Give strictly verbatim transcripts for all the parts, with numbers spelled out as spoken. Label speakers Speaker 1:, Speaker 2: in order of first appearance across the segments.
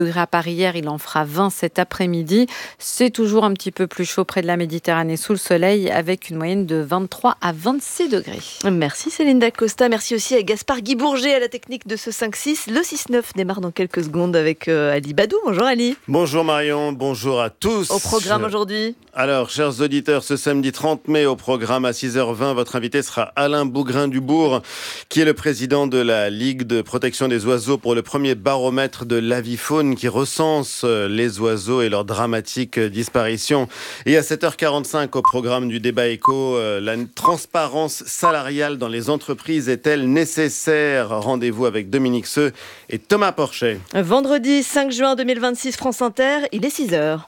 Speaker 1: degrés à Paris hier, il en fera vingt cet après-midi. C'est toujours un petit peu plus chaud près de la Méditerranée sous le soleil avec une moyenne de vingt-trois à vingt-six degrés.
Speaker 2: Merci Céline Dacosta, merci aussi à Gaspard Guy Bourget à la technique de ce cinq six. Le six neuf démarre dans quelques secondes avec euh, Ali Badou. Bonjour Ali.
Speaker 3: Bonjour Marion, bonjour à tous.
Speaker 2: Au programme aujourd'hui.
Speaker 3: Alors, chers auditeurs, ce samedi trente mai au programme à six heures vingt, votre invité sera Alain Bougrain-Dubourg, qui est le président de la Ligue de protection des oiseaux pour le premier baromètre de l'avifaune qui recense les oiseaux et leur dramatique disparition. Et à sept heures quarante-cinq au programme du débat éco, la transparence salariale dans les entreprises est-elle nécessaire ? Rendez-vous avec Dominique Seux et Thomas Porchet.
Speaker 2: Vendredi cinq juin deux mille vingt-six, France Inter, il est six heures.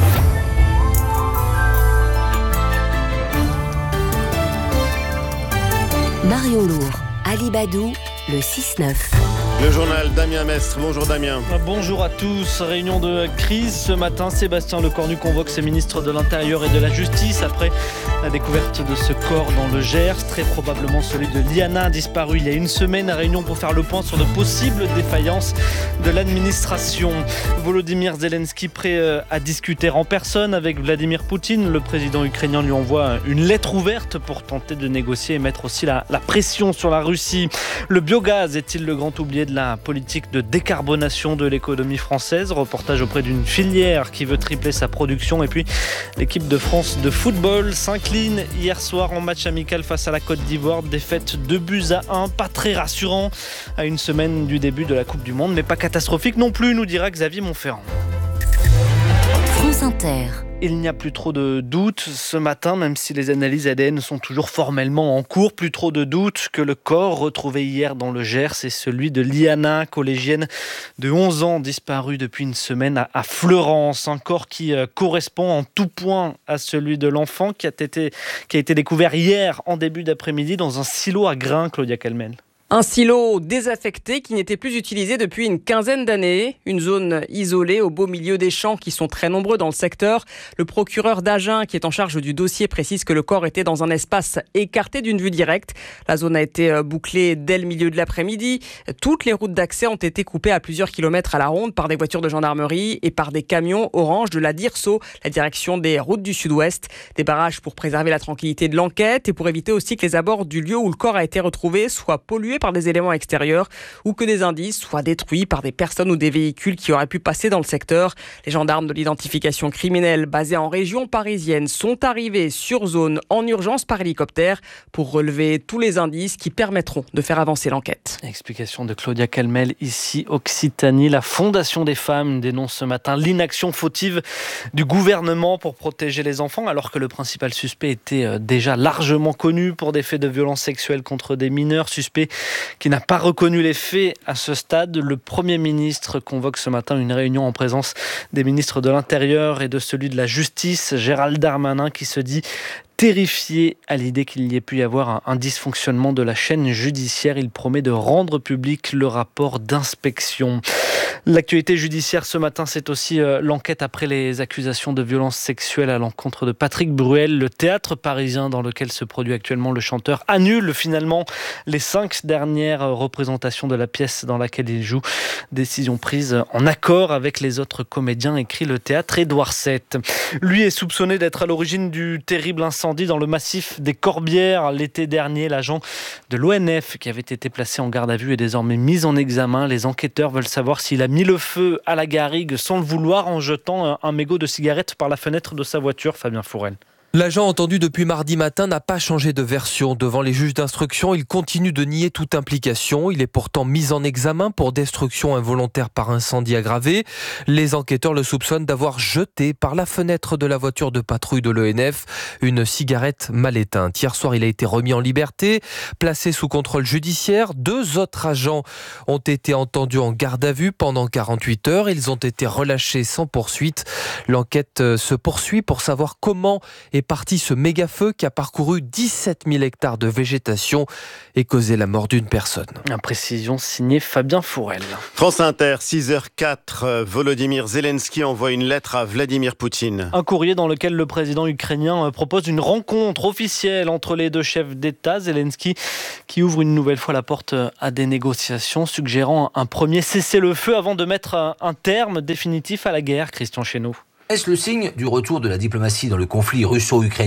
Speaker 4: Marion Lourd, Ali Badou, le six neuf.
Speaker 3: Le journal Damien Mestre. Bonjour Damien.
Speaker 5: Bonjour à tous. Réunion de crise ce matin. Sébastien Lecornu convoque ses ministres de l'Intérieur et de la Justice après la découverte de ce corps dans le Gers, très probablement celui de Liana, disparu il y a une semaine. Réunion pour faire le point sur de possibles défaillances de l'administration. Volodymyr Zelensky prêt à discuter en personne avec Vladimir Poutine. Le président ukrainien lui envoie une lettre ouverte pour tenter de négocier et mettre aussi la, la pression sur la Russie. Le biogaz est-il le grand oublié de la politique de décarbonation de l'économie française? Reportage auprès d'une filière qui veut tripler sa production. Et puis l'équipe de France de football s'incline hier soir en match amical face à la Côte d'Ivoire. Défaite deux buts à un, pas très rassurant à une semaine du début de la Coupe du Monde, mais pas catastrophique non plus, nous dira Xavier Montferrand.
Speaker 4: France Inter.
Speaker 5: Il n'y a plus trop de doutes ce matin, même si les analyses A D N sont toujours formellement en cours. Plus trop de doutes que le corps retrouvé hier dans le Gers, c'est celui de Liana, collégienne de onze ans, disparue depuis une semaine à Fleurance. Un corps qui correspond en tout point à celui de l'enfant qui a été, qui a été découvert hier en début d'après-midi dans un silo à grains, Claudia Calmel.
Speaker 6: Un silo désaffecté qui n'était plus utilisé depuis une quinzaine d'années. Une zone isolée au beau milieu des champs qui sont très nombreux dans le secteur. Le procureur d'Agen, qui est en charge du dossier, précise que le corps était dans un espace écarté d'une vue directe. La zone a été bouclée dès le milieu de l'après-midi. Toutes les routes d'accès ont été coupées à plusieurs kilomètres à la ronde par des voitures de gendarmerie et par des camions orange de la DIRSO, la direction des routes du sud-ouest. Des barrages pour préserver la tranquillité de l'enquête et pour éviter aussi que les abords du lieu où le corps a été retrouvé soient pollués par des éléments extérieurs ou que des indices soient détruits par des personnes ou des véhicules qui auraient pu passer dans le secteur. Les gendarmes de l'identification criminelle basés en région parisienne sont arrivés sur zone en urgence par hélicoptère pour relever tous les indices qui permettront de faire avancer l'enquête.
Speaker 5: Explication de Claudia Calmel, ici Occitanie. La Fondation des femmes dénonce ce matin l'inaction fautive du gouvernement pour protéger les enfants, alors que le principal suspect était déjà largement connu pour des faits de violence sexuelle contre des mineurs. Suspect qui n'a pas reconnu les faits à ce stade. Le Premier ministre convoque ce matin une réunion en présence des ministres de l'Intérieur et de celui de la Justice. Gérald Darmanin qui se dit terrifié à l'idée qu'il y ait pu y avoir un dysfonctionnement de la chaîne judiciaire. Il promet de rendre public le rapport d'inspection. L'actualité judiciaire ce matin, c'est aussi euh, l'enquête après les accusations de violences sexuelles à l'encontre de Patrick Bruel. Le théâtre parisien dans lequel se produit actuellement le chanteur annule finalement les cinq dernières représentations de la pièce dans laquelle il joue. Décision prise en accord avec les autres comédiens, écrit le théâtre Édouard sept. Lui est soupçonné d'être à l'origine du terrible incendie dans le massif des Corbières. L'été dernier, l'agent de l'O N F qui avait été placé en garde à vue est désormais mis en examen. Les enquêteurs veulent savoir s'il a mis le feu à la garrigue sans le vouloir en jetant un mégot de cigarette par la fenêtre de sa voiture. Fabien Fourel.
Speaker 7: L'agent entendu depuis mardi matin n'a pas changé de version. Devant les juges d'instruction, il continue de nier toute implication. Il est pourtant mis en examen pour destruction involontaire par incendie aggravé. Les enquêteurs le soupçonnent d'avoir jeté par la fenêtre de la voiture de patrouille de l'O N F une cigarette mal éteinte. Hier soir, il a été remis en liberté, placé sous contrôle judiciaire. Deux autres agents ont été entendus en garde à vue pendant quarante-huit heures. Ils ont été relâchés sans poursuite. L'enquête se poursuit pour savoir comment est parti ce méga-feu qui a parcouru dix-sept mille hectares de végétation et causé la mort d'une personne.
Speaker 5: Imprécision signée Fabien Fourel.
Speaker 3: France Inter, six heures quatre, Volodymyr Zelensky envoie une lettre à Vladimir Poutine.
Speaker 5: Un courrier dans lequel le président ukrainien propose une rencontre officielle entre les deux chefs d'État. Zelensky qui ouvre une nouvelle fois la porte à des négociations, suggérant un premier cessez-le-feu avant de mettre un terme définitif à la guerre. Christian Chesneau.
Speaker 8: Est-ce le signe du retour de la diplomatie dans le conflit russo-ukrainien ?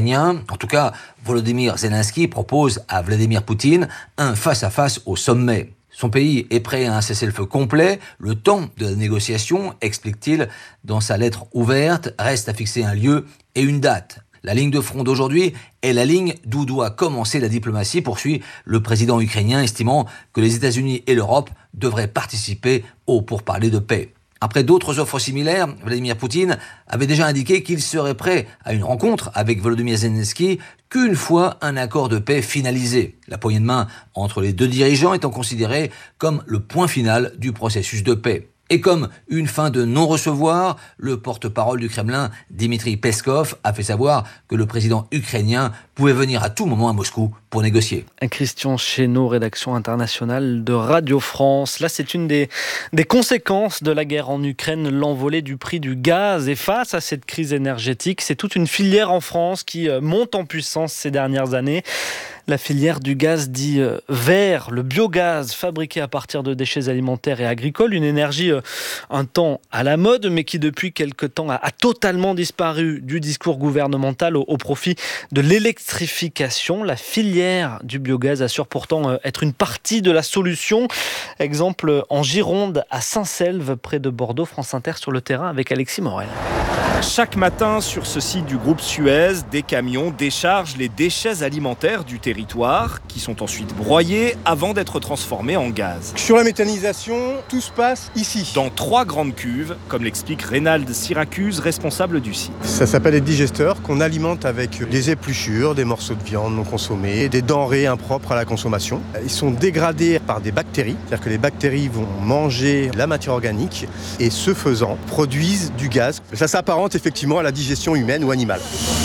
Speaker 8: En tout cas, Volodymyr Zelensky propose à Vladimir Poutine un face-à-face au sommet. Son pays est prêt à un cessez-le-feu complet. Le temps de la négociation, explique-t-il dans sa lettre ouverte, reste à fixer un lieu et une date. La ligne de front d'aujourd'hui est la ligne d'où doit commencer la diplomatie, poursuit le président ukrainien, estimant que les États-Unis et l'Europe devraient participer aux pourparlers de paix. Après d'autres offres similaires, Vladimir Poutine avait déjà indiqué qu'il serait prêt à une rencontre avec Volodymyr Zelensky qu'une fois un accord de paix finalisé. La poignée de main entre les deux dirigeants étant considérée comme le point final du processus de paix. Et comme une fin de non-recevoir, le porte-parole du Kremlin, Dmitri Peskov, a fait savoir que le président ukrainien pouvait venir à tout moment à Moscou pour négocier.
Speaker 5: Christian Chesneau, rédaction internationale de Radio France. Là, c'est une des, des conséquences de la guerre en Ukraine, l'envolée du prix du gaz. Et face à cette crise énergétique, c'est toute une filière en France qui monte en puissance ces dernières années. La filière du gaz dit vert, le biogaz fabriqué à partir de déchets alimentaires et agricoles, une énergie un temps à la mode, mais qui depuis quelque temps a, a totalement disparu du discours gouvernemental au, au profit de l'électrification. La filière du biogaz assure pourtant être une partie de la solution. Exemple en Gironde, à Saint-Selve, près de Bordeaux. France Inter sur le terrain avec Alexis Morel.
Speaker 9: Chaque matin, sur ce site du groupe Suez, des camions déchargent les déchets alimentaires du territoire qui sont ensuite broyés avant d'être transformés en gaz.
Speaker 10: Sur la méthanisation, tout se passe ici.
Speaker 9: Dans trois grandes cuves, comme l'explique Reynald Syracuse, responsable du site.
Speaker 10: Ça s'appelle des digesteurs qu'on alimente avec des épluchures, des morceaux de viande non consommés, des denrées impropres à la consommation. Ils sont dégradés par des bactéries, c'est-à-dire que les bactéries vont manger la matière organique et ce faisant produisent du gaz. Ça s'apparente effectivement à la digestion humaine ou animale.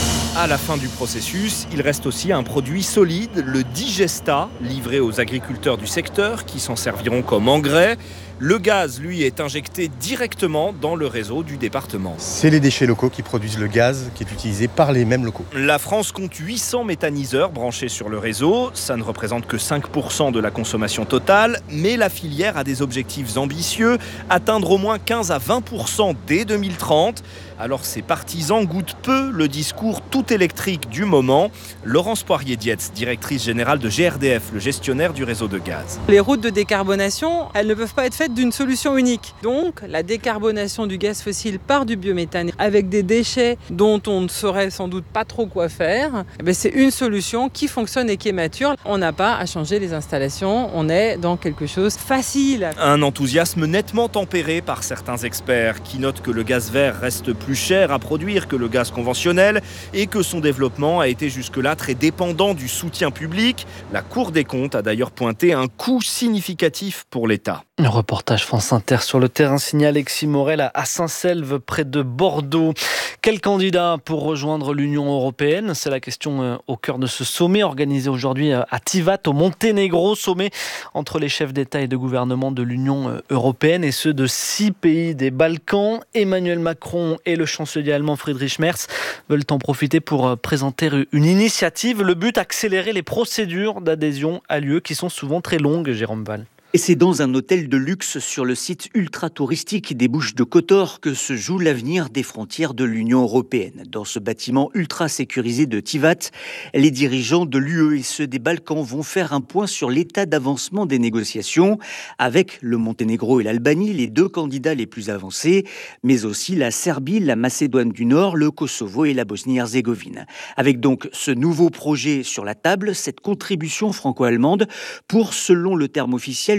Speaker 9: À la fin du processus, il reste aussi un produit solide, le digesta, livré aux agriculteurs du secteur qui s'en serviront comme engrais. Le gaz, lui, est injecté directement dans le réseau du département.
Speaker 10: C'est les déchets locaux qui produisent le gaz qui est utilisé par les mêmes locaux.
Speaker 9: La France compte huit cents méthaniseurs branchés sur le réseau. Ça ne représente que cinq pour cent de la consommation totale, mais la filière a des objectifs ambitieux, atteindre au moins quinze à vingt pour cent dès deux mille trente. Alors ses partisans goûtent peu le discours tout électrique du moment. Laurence Poirier-Dietz, directrice générale de G R D F, le gestionnaire du réseau de gaz.
Speaker 11: Les routes de décarbonation, elles ne peuvent pas être faites d'une solution unique. Donc la décarbonation du gaz fossile par du biométhane avec des déchets dont on ne saurait sans doute pas trop quoi faire, eh bien, c'est une solution qui fonctionne et qui est mature. On n'a pas à changer les installations, on est dans quelque chose de facile.
Speaker 9: Un enthousiasme nettement tempéré par certains experts qui notent que le gaz vert reste plus cher à produire que le gaz conventionnel et que son développement a été jusque-là très dépendant du soutien public. La Cour des comptes a d'ailleurs pointé un coût significatif pour l'État.
Speaker 5: Un reportage France Inter sur le terrain signé Alexis Morel à Saint-Selve, près de Bordeaux. Quel candidat pour rejoindre l'Union européenne ? C'est la question au cœur de ce sommet organisé aujourd'hui à Tivat, au Monténégro. Sommet entre les chefs d'État et de gouvernement de l'Union européenne et ceux de six pays des Balkans. Emmanuel Macron et le chancelier allemand Friedrich Merz veulent en profiter pour présenter une initiative. Le but, accélérer les procédures d'adhésion à l'U E qui sont souvent très longues, Jérôme Val.
Speaker 12: Et c'est dans un hôtel de luxe sur le site ultra-touristique des Bouches-de-Côtor que se joue l'avenir des frontières de l'Union européenne. Dans ce bâtiment ultra-sécurisé de Tivat, les dirigeants de l'U E et ceux des Balkans vont faire un point sur l'état d'avancement des négociations avec le Monténégro et l'Albanie, les deux candidats les plus avancés, mais aussi la Serbie, la Macédoine du Nord, le Kosovo et la Bosnie-Herzégovine. Avec donc ce nouveau projet sur la table, cette contribution franco-allemande pour, selon le terme officiel,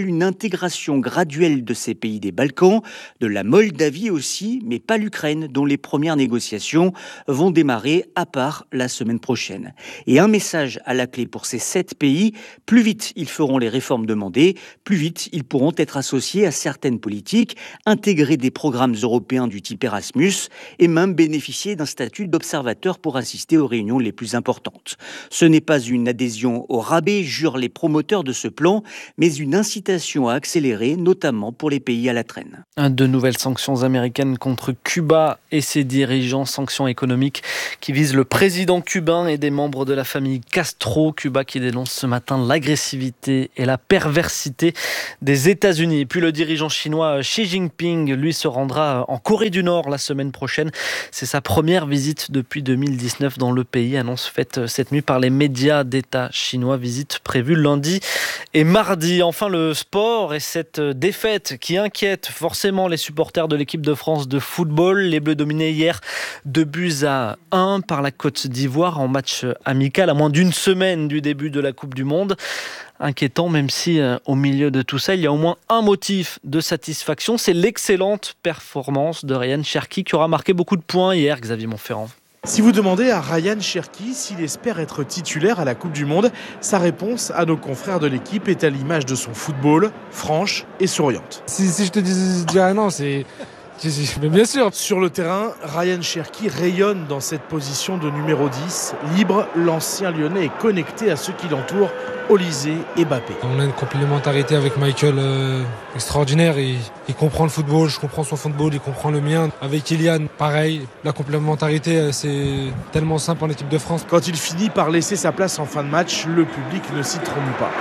Speaker 12: appelle une intégration graduelle de ces pays des Balkans, de la Moldavie aussi, mais pas l'Ukraine, dont les premières négociations vont démarrer à part la semaine prochaine. Et un message à la clé pour ces sept pays, plus vite ils feront les réformes demandées, plus vite ils pourront être associés à certaines politiques, intégrer des programmes européens du type Erasmus et même bénéficier d'un statut d'observateur pour assister aux réunions les plus importantes. Ce n'est pas une adhésion au rabais, jurent les promoteurs de ce plan, mais une incitation à accélérer, notamment pour les pays à la traîne.
Speaker 5: De nouvelles sanctions américaines contre Cuba et ses dirigeants, sanctions économiques qui visent le président cubain et des membres de la famille Castro. Cuba qui dénonce ce matin l'agressivité et la perversité des États-Unis. Et puis le dirigeant chinois Xi Jinping, lui, se rendra en Corée du Nord la semaine prochaine. C'est sa première visite depuis deux mille dix-neuf dans le pays, annonce faite cette nuit par les médias d'État chinois. Visite prévue lundi et mardi. Enfin, le sport et cette défaite qui inquiète forcément les supporters de l'équipe de France de football. Les Bleus dominés hier deux buts à un par la Côte d'Ivoire en match amical à moins d'une semaine du début de la Coupe du Monde. Inquiétant, même si euh, au milieu de tout ça, il y a au moins un motif de satisfaction, c'est l'excellente performance de Ryan Cherki qui aura marqué beaucoup de points hier, Xavier Montferrand.
Speaker 13: Si vous demandez à Ryan Cherki s'il espère être titulaire à la Coupe du Monde, sa réponse à nos confrères de l'équipe est à l'image de son football, franche et souriante.
Speaker 14: Si, si je te dis, dis non, c'est... Mais bien sûr.
Speaker 13: Sur le terrain, Ryan Cherki rayonne dans cette position de numéro dix. Libre, l'ancien Lyonnais est connecté à ceux qui l'entourent, Olysée et Mbappé.
Speaker 14: On a une complémentarité avec Michael euh, extraordinaire. Il, il comprend le football, je comprends son football, il comprend le mien. Avec Kylian, pareil. La complémentarité, c'est tellement simple en équipe de France.
Speaker 13: Quand il finit par laisser sa place en fin de match, le public ne s'y trompe pas.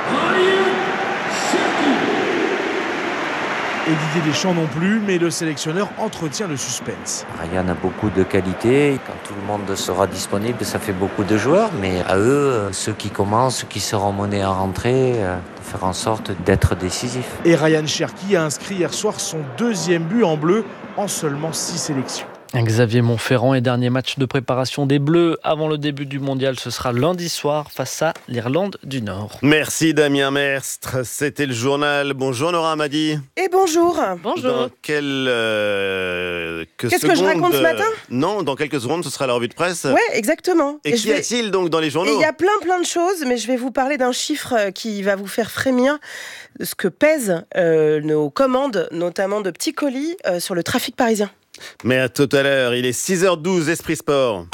Speaker 13: Et Didier Deschamps non plus, mais le sélectionneur entretient le suspense.
Speaker 15: Ryan a beaucoup de qualités. Quand tout le monde sera disponible, ça fait beaucoup de joueurs. Mais à eux, ceux qui commencent, ceux qui seront menés à rentrer, de faire en sorte d'être décisifs.
Speaker 13: Et Ryan Cherki a inscrit hier soir son deuxième but en bleu en seulement six sélections.
Speaker 5: Xavier Montferrand et dernier match de préparation des Bleus avant le début du mondial, ce sera lundi soir face à l'Irlande du Nord.
Speaker 3: Merci Damien Merstre, c'était le journal. Bonjour Nora Amadi.
Speaker 16: Et bonjour.
Speaker 1: Bonjour.
Speaker 3: Dans quelle, euh, que
Speaker 16: Qu'est-ce
Speaker 3: secondes,
Speaker 16: que je raconte ce matin
Speaker 3: euh, Non, dans quelques secondes ce sera la revue de presse.
Speaker 16: Ouais, exactement.
Speaker 3: Et,
Speaker 16: et
Speaker 3: qu'y
Speaker 16: vais...
Speaker 3: a-t-il donc dans les journaux?
Speaker 16: Il y a plein plein de choses, mais je vais vous parler d'un chiffre qui va vous faire frémir de ce que pèsent euh, nos commandes, notamment de petits colis, euh, sur le trafic parisien.
Speaker 3: Mais à tout à l'heure, il est six heures douze, Esprit Sport.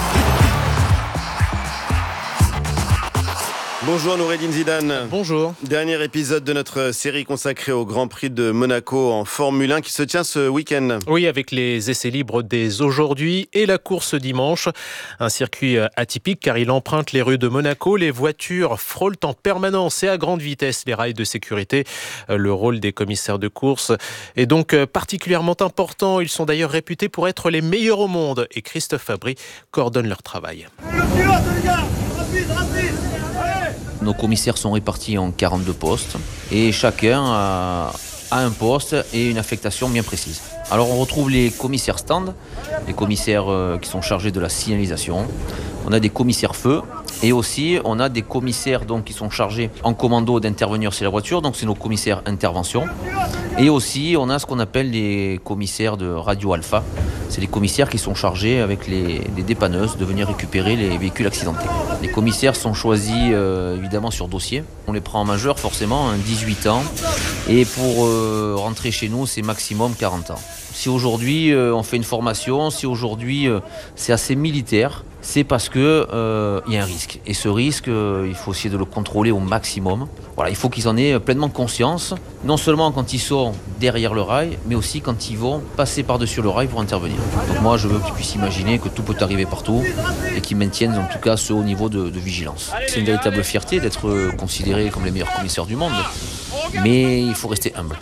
Speaker 3: Bonjour Noureddine Zidane.
Speaker 17: Bonjour.
Speaker 3: Dernier épisode de notre série consacrée au Grand Prix de Monaco en Formule un qui se tient ce week-end.
Speaker 17: Oui, avec les essais libres dès aujourd'hui et la course dimanche. Un circuit atypique car il emprunte les rues de Monaco. Les voitures frôlent en permanence et à grande vitesse les rails de sécurité. Le rôle des commissaires de course est donc particulièrement important. Ils sont d'ailleurs réputés pour être les meilleurs au monde et Christophe Fabry coordonne leur travail.
Speaker 18: Le pilote, les gars, rapide, rapide.
Speaker 19: Nos commissaires sont répartis en quarante-deux postes et chacun a, a un poste et une affectation bien précise. Alors on retrouve les commissaires stand, les commissaires euh, qui sont chargés de la signalisation. On a des commissaires feu et aussi on a des commissaires donc, qui sont chargés en commando d'intervenir sur la voiture, donc c'est nos commissaires intervention. Et aussi on a ce qu'on appelle les commissaires de radio alpha. C'est les commissaires qui sont chargés avec les, les dépanneuses de venir récupérer les véhicules accidentés. Les commissaires sont choisis euh, évidemment sur dossier. On les prend en majeur forcément, hein, dix-huit ans. Et pour euh, rentrer chez nous, c'est maximum quarante ans. Si aujourd'hui euh, on fait une formation, si aujourd'hui euh, c'est assez militaire, c'est parce qu'il euh, y a un risque. Et ce risque, euh, il faut essayer de le contrôler au maximum. Voilà, il faut qu'ils en aient pleinement conscience, non seulement quand ils sont derrière le rail, mais aussi quand ils vont passer par-dessus le rail pour intervenir. Donc moi, je veux qu'ils puissent imaginer que tout peut arriver partout et qu'ils maintiennent en tout cas ce haut niveau de, de vigilance. C'est une véritable fierté d'être considérés comme les meilleurs commissaires du monde, mais il faut rester humble.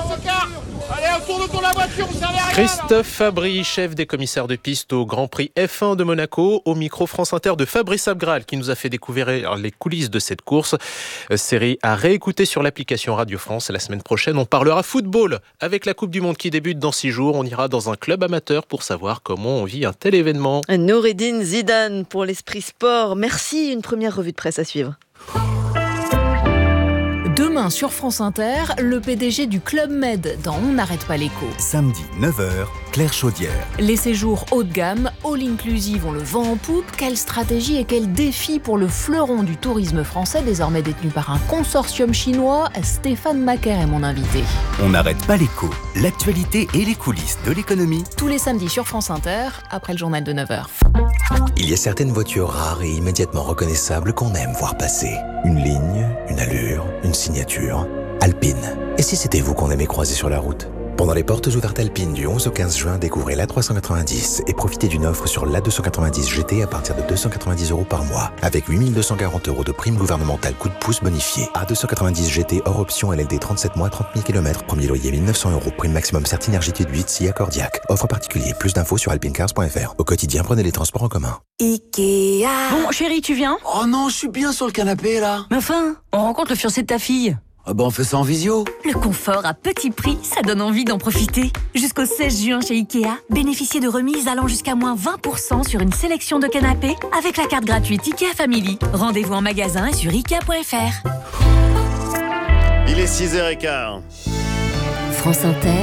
Speaker 17: Christophe Fabry, chef des commissaires de piste au Grand Prix F un de Monaco, au micro France Inter de Fabrice Abgral qui nous a fait découvrir les coulisses de cette course. Série à réécouter sur l'application Radio France. La semaine prochaine, on parlera football avec la Coupe du Monde qui débute dans six jours. On ira dans un club amateur pour savoir comment on vit un tel événement.
Speaker 2: Noureddine Zidane pour l'Esprit Sport. Merci, une première revue de presse à suivre.
Speaker 20: Demain sur France Inter, le P D G du Club Med dans On n'arrête pas l'écho.
Speaker 21: Samedi neuf heures, Claire Chaudière.
Speaker 20: Les séjours haut de gamme, all inclusive ont le vent en poupe. Quelle stratégie et quel défi pour le fleuron du tourisme français, désormais détenu par un consortium chinois. Stéphane Macaire est mon invité.
Speaker 21: On n'arrête pas l'écho. L'actualité et les coulisses de l'économie.
Speaker 20: Tous les samedis sur France Inter, après le journal de neuf heures.
Speaker 21: Il y a certaines voitures rares et immédiatement reconnaissables qu'on aime voir passer. Une ligne, une allure, une signature. Alpine. Et si c'était vous qu'on aimait croiser sur la route ? Pendant les portes ouvertes Alpine du onze au quinze juin, découvrez l'A trois cent quatre-vingt-dix et profitez d'une offre sur l'A deux cent quatre-vingt-dix G T à partir de deux cent quatre-vingt-dix euros par mois, avec huit mille deux cent quarante euros de prime gouvernementale coup de pouce bonifié. A deux cent quatre-vingt-dix G T hors option L L D trente-sept mois, trente mille kilomètres, premier loyer mille neuf cents euros, prime maximum Certinergitude huit, S I A Cordiac. Offre particulier, plus d'infos sur alpinecars point f r. Au quotidien, prenez les transports en commun.
Speaker 22: Ikea. Bon, chérie, tu viens ?
Speaker 23: Oh non, je suis bien sur le canapé là.
Speaker 22: Mais enfin, on rencontre le fiancé de ta fille.
Speaker 23: Ah bah on fait ça en visio.
Speaker 22: Le confort à petit prix, ça donne envie d'en profiter. Jusqu'au seize juin chez Ikea, bénéficiez de remises allant jusqu'à moins vingt pour cent sur une sélection de canapés avec la carte gratuite Ikea Family. Rendez-vous en magasin et sur ikea point f r.
Speaker 3: Il est six heures quinze.
Speaker 4: France Inter,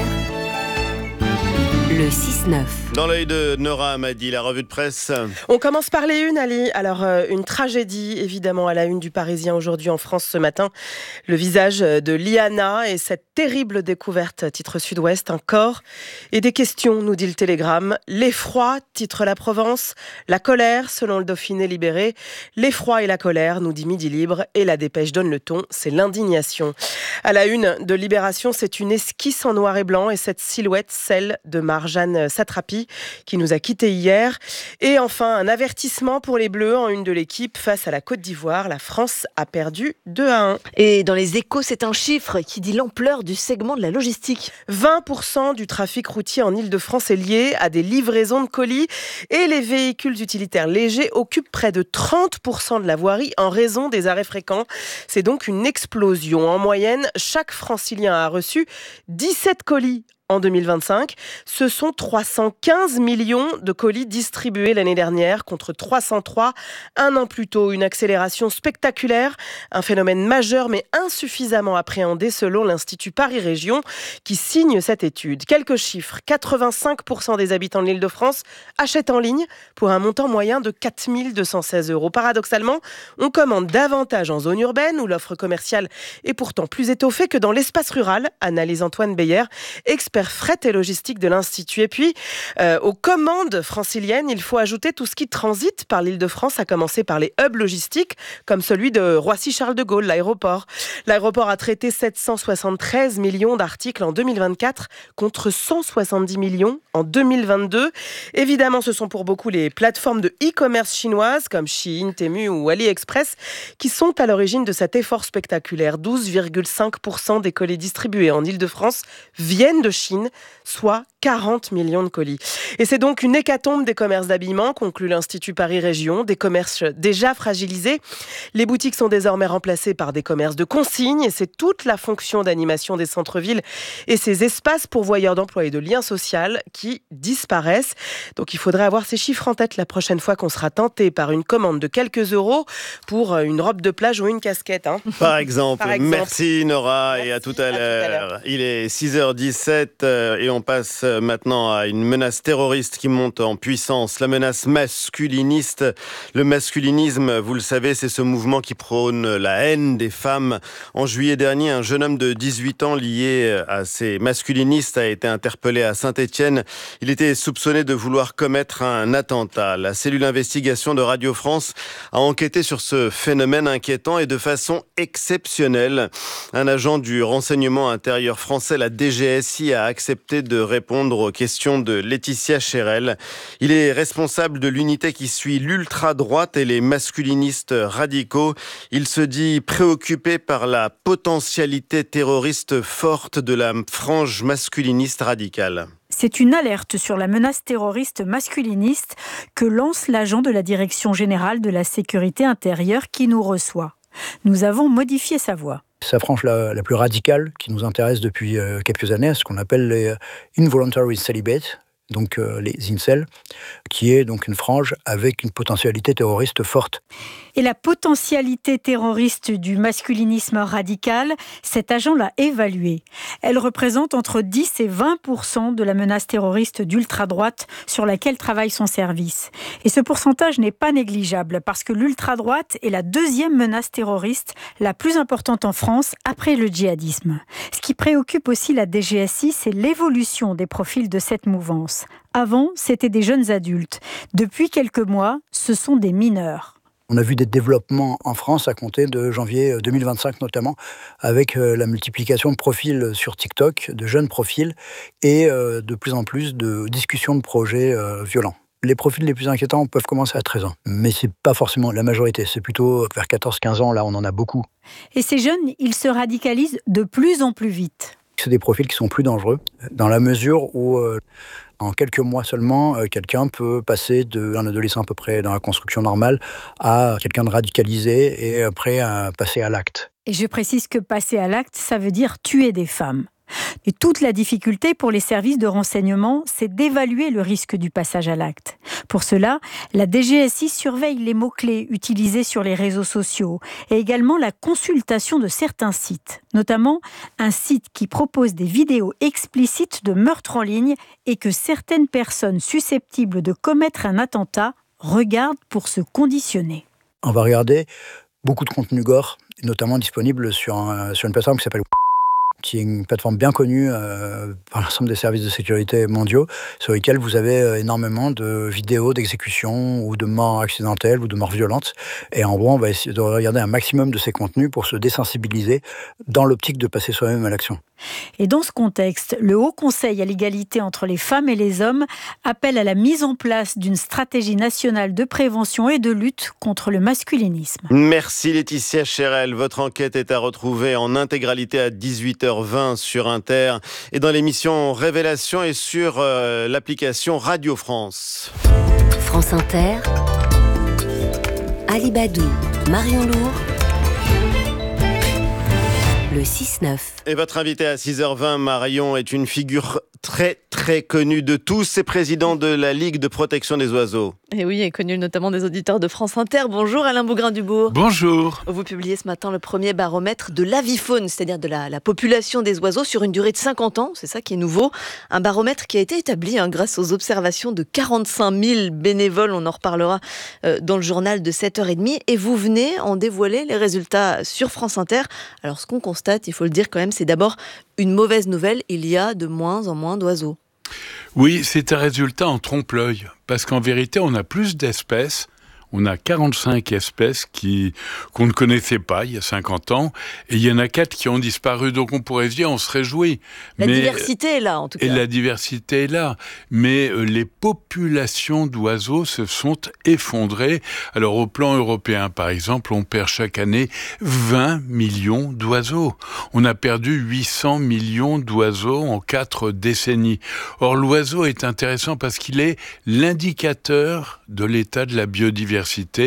Speaker 4: le six neuf.
Speaker 3: Dans l'œil de Nora Amadi, la revue de presse.
Speaker 16: On commence par les unes, Ali. Alors, euh, une tragédie, évidemment, à la une du Parisien aujourd'hui en France ce matin. Le visage de Liana et cette terrible découverte, titre Sud-Ouest, un corps et des questions, nous dit le Télégramme. L'effroi, titre La Provence. La colère, selon le Dauphiné Libéré. L'effroi et la colère, nous dit Midi Libre. Et la Dépêche donne le ton, c'est l'indignation. À la une de Libération, c'est une esquisse en noir et blanc et cette silhouette, celle de Marjane Satrapi, qui nous a quittés hier. Et enfin, un avertissement pour les Bleus en une de l'équipe face à la Côte d'Ivoire. La France a perdu deux à un.
Speaker 2: Et dans les Échos, c'est un chiffre qui dit l'ampleur du segment de la logistique.
Speaker 16: vingt pour cent du trafic routier en Ile-de-France est lié à des livraisons de colis et les véhicules utilitaires légers occupent près de trente pour cent de la voirie en raison des arrêts fréquents. C'est donc une explosion. En moyenne, chaque francilien a reçu dix-sept colis en deux mille vingt-cinq, ce sont trois cent quinze millions de colis distribués l'année dernière contre trois cent trois un an plus tôt. Une accélération spectaculaire, un phénomène majeur mais insuffisamment appréhendé selon l'Institut Paris Région qui signe cette étude. Quelques chiffres, quatre-vingt-cinq pour cent des habitants de l'Île-de-France achètent en ligne pour un montant moyen de quatre mille deux cent seize euros. Paradoxalement, on commande davantage en zone urbaine où l'offre commerciale est pourtant plus étoffée que dans l'espace rural, analyse Antoine Beyer, expert fret et logistique de l'Institut. Et puis, euh, aux commandes franciliennes, il faut ajouter tout ce qui transite par l'Île-de-France, à commencer par les hubs logistiques, comme celui de Roissy-Charles de Gaulle, l'aéroport. L'aéroport a traité sept cent soixante-treize millions d'articles en deux mille vingt-quatre, contre cent soixante-dix millions en deux mille vingt-deux. Évidemment, ce sont pour beaucoup les plateformes de e-commerce chinoises, comme Shein, Temu ou AliExpress, qui sont à l'origine de cet effort spectaculaire. douze virgule cinq pour cent des colis distribués en Île-de-France viennent de Chine, soit quarante millions de colis. Et c'est donc une hécatombe des commerces d'habillement, conclut l'Institut Paris Région, des commerces déjà fragilisés. Les boutiques sont désormais remplacées par des commerces de consigne et c'est toute la fonction d'animation des centres-villes et ces espaces pourvoyeurs d'emploi et de liens sociaux qui disparaissent. Donc il faudrait avoir ces chiffres en tête la prochaine fois qu'on sera tenté par une commande de quelques euros pour une robe de plage ou une casquette. Hein.
Speaker 3: Par exemple. Par exemple. Merci Nora. Merci, et à tout à, à l'heure. Tout à l'heure. Il est six heures dix-sept et on passe maintenant à une menace terroriste qui monte en puissance, la menace masculiniste. Le masculinisme, vous le savez, c'est ce mouvement qui prône la haine des femmes. En juillet dernier, un jeune homme de dix-huit ans lié à ces masculinistes a été interpellé à Saint-Étienne. Il était soupçonné de vouloir commettre un attentat. La cellule d'investigation de Radio France a enquêté sur ce phénomène inquiétant et de façon exceptionnelle. Un agent du renseignement intérieur français, la D G S I, a accepté de répondre aux questions de Laetitia Chérel. Il est responsable de l'unité qui suit l'ultra-droite et les masculinistes radicaux. Il se dit préoccupé par la potentialité terroriste forte de la frange masculiniste radicale.
Speaker 24: C'est une alerte sur la menace terroriste masculiniste que lance l'agent de la Direction générale de la sécurité intérieure qui nous reçoit. Nous avons modifié sa voix.
Speaker 25: Sa frange la, la plus radicale qui nous intéresse depuis euh, quelques années, ce qu'on appelle les involuntary celibate,
Speaker 6: donc euh, les incels, qui est donc une frange avec une potentialité terroriste forte.
Speaker 24: Et la potentialité terroriste du masculinisme radical, cet agent l'a évaluée. Elle représente entre dix et vingt pour cent de la menace terroriste d'ultra-droite sur laquelle travaille son service. Et ce pourcentage n'est pas négligeable parce que l'ultra-droite est la deuxième menace terroriste la plus importante en France après le djihadisme. Ce qui préoccupe aussi la D G S I, c'est l'évolution des profils de cette mouvance. Avant, c'était des jeunes adultes. Depuis quelques mois, ce sont des mineurs.
Speaker 6: On a vu des développements en France à compter de janvier deux mille vingt-cinq notamment, avec la multiplication de profils sur TikTok, de jeunes profils, et de plus en plus de discussions de projets violents. Les profils les plus inquiétants peuvent commencer à treize ans, mais c'est pas forcément la majorité, c'est plutôt vers quatorze quinze ans, là on en a beaucoup.
Speaker 24: Et ces jeunes, ils se radicalisent de plus en plus vite.
Speaker 6: C'est des profils qui sont plus dangereux, dans la mesure où... Euh, En quelques mois seulement, quelqu'un peut passer d'un adolescent à peu près dans la construction normale à quelqu'un de radicalisé et après à passer à l'acte.
Speaker 24: Et je précise que passer à l'acte, ça veut dire tuer des femmes. Et toute la difficulté pour les services de renseignement, c'est d'évaluer le risque du passage à l'acte. Pour cela, la D G S I surveille les mots-clés utilisés sur les réseaux sociaux et également la consultation de certains sites, notamment un site qui propose des vidéos explicites de meurtres en ligne et que certaines personnes susceptibles de commettre un attentat regardent pour se conditionner.
Speaker 6: On va regarder beaucoup de contenu gore, notamment disponible sur, un, sur une plateforme qui s'appelle qui est une plateforme bien connue euh, par l'ensemble des services de sécurité mondiaux, sur lesquels vous avez euh, énormément de vidéos d'exécutions ou de morts accidentelles ou de morts violentes. Et en gros, on va essayer de regarder un maximum de ces contenus pour se désensibiliser dans l'optique de passer soi-même à l'action.
Speaker 24: Et dans ce contexte, le Haut Conseil à l'égalité entre les femmes et les hommes appelle à la mise en place d'une stratégie nationale de prévention et de lutte contre le masculinisme.
Speaker 3: Merci Laetitia Chérel. Votre enquête est à retrouver en intégralité à dix-huit heures vingt sur Inter et dans l'émission Révélation et sur euh, l'application Radio France.
Speaker 4: France Inter, Alibadou, Marion Lourd, le six neuf.
Speaker 3: Et votre invité à six heures vingt, Marion, est une figure très très connue de tous. C'est président de la Ligue de protection des oiseaux.
Speaker 2: Et oui, est connu notamment des auditeurs de France Inter. Bonjour Alain Bougrain-Dubourg.
Speaker 7: Bonjour.
Speaker 2: Vous publiez ce matin le premier baromètre de l'avifaune, c'est-à-dire de la, la population des oiseaux sur une durée de cinquante ans. C'est ça qui est nouveau. Un baromètre qui a été établi hein, grâce aux observations de quarante-cinq mille bénévoles. On en reparlera euh, dans le journal de sept heures trente. Et vous venez en dévoiler les résultats sur France Inter. Alors ce qu'on constate, il faut le dire quand même, c'est d'abord une mauvaise nouvelle. Il y a de moins en moins d'oiseaux.
Speaker 7: Oui, c'est un résultat en trompe-l'œil, parce qu'en vérité, on a plus d'espèces. On a quarante-cinq espèces qui, qu'on ne connaissait pas il y a cinquante ans, et il y en a quatre qui ont disparu. Donc on pourrait se dire, on se réjouit.
Speaker 2: La
Speaker 7: mais,
Speaker 2: diversité est là, en tout cas.
Speaker 7: Et la diversité est là. Mais euh, les populations d'oiseaux se sont effondrées. Alors au plan européen, par exemple, on perd chaque année vingt millions d'oiseaux. On a perdu huit cents millions d'oiseaux en quatre décennies. Or l'oiseau est intéressant parce qu'il est l'indicateur de l'état de la biodiversité.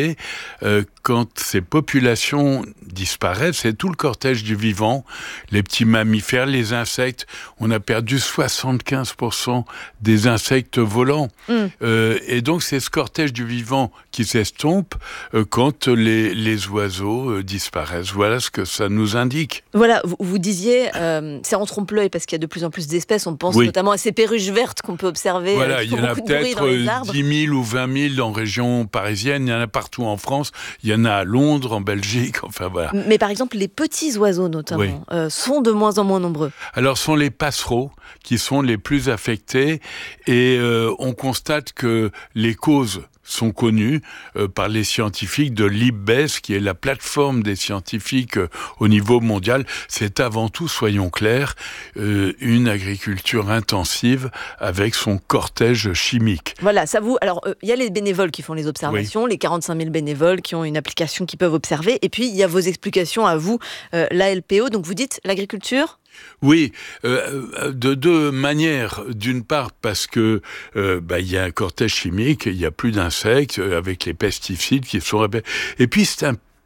Speaker 7: Euh, quand ces populations disparaissent, c'est tout le cortège du vivant, les petits mammifères, les insectes. On a perdu soixante-quinze pour cent des insectes volants. Mm. Euh, et donc, c'est ce cortège du vivant qui s'estompe euh, quand les, les oiseaux euh, disparaissent. Voilà ce que ça nous indique.
Speaker 2: Voilà, vous, vous disiez, euh, c'est en trompe-l'œil parce qu'il y a de plus en plus d'espèces. On pense oui. notamment à ces perruches vertes qu'on peut observer.
Speaker 7: Voilà,
Speaker 2: euh,
Speaker 7: il y en a peut-être dix mille ou vingt mille en région parisienne. Il y en a partout en France. Il y en a à Londres, en Belgique, enfin voilà.
Speaker 2: Mais par exemple, les petits oiseaux notamment oui. euh, sont de moins en moins nombreux.
Speaker 7: Alors, ce sont les passereaux qui sont les plus affectés et euh, on constate que les causes sont connues euh, par les scientifiques de l'I B E S, qui est la plateforme des scientifiques euh, au niveau mondial. C'est avant tout, soyons clairs, euh, une agriculture intensive avec son cortège chimique.
Speaker 2: Voilà, ça vous... Alors, il euh, y a les bénévoles qui font les observations, oui. les quarante-cinq mille bénévoles qui ont une application qui peuvent observer, et puis il y a vos explications à vous, euh, l'A L P O. Donc vous dites l'agriculture ?
Speaker 7: Oui, euh, de deux manières. D'une part, parce que euh, bah, y a un cortège chimique, il y a plus d'insectes avec les pesticides qui sont... Et puis, c'est un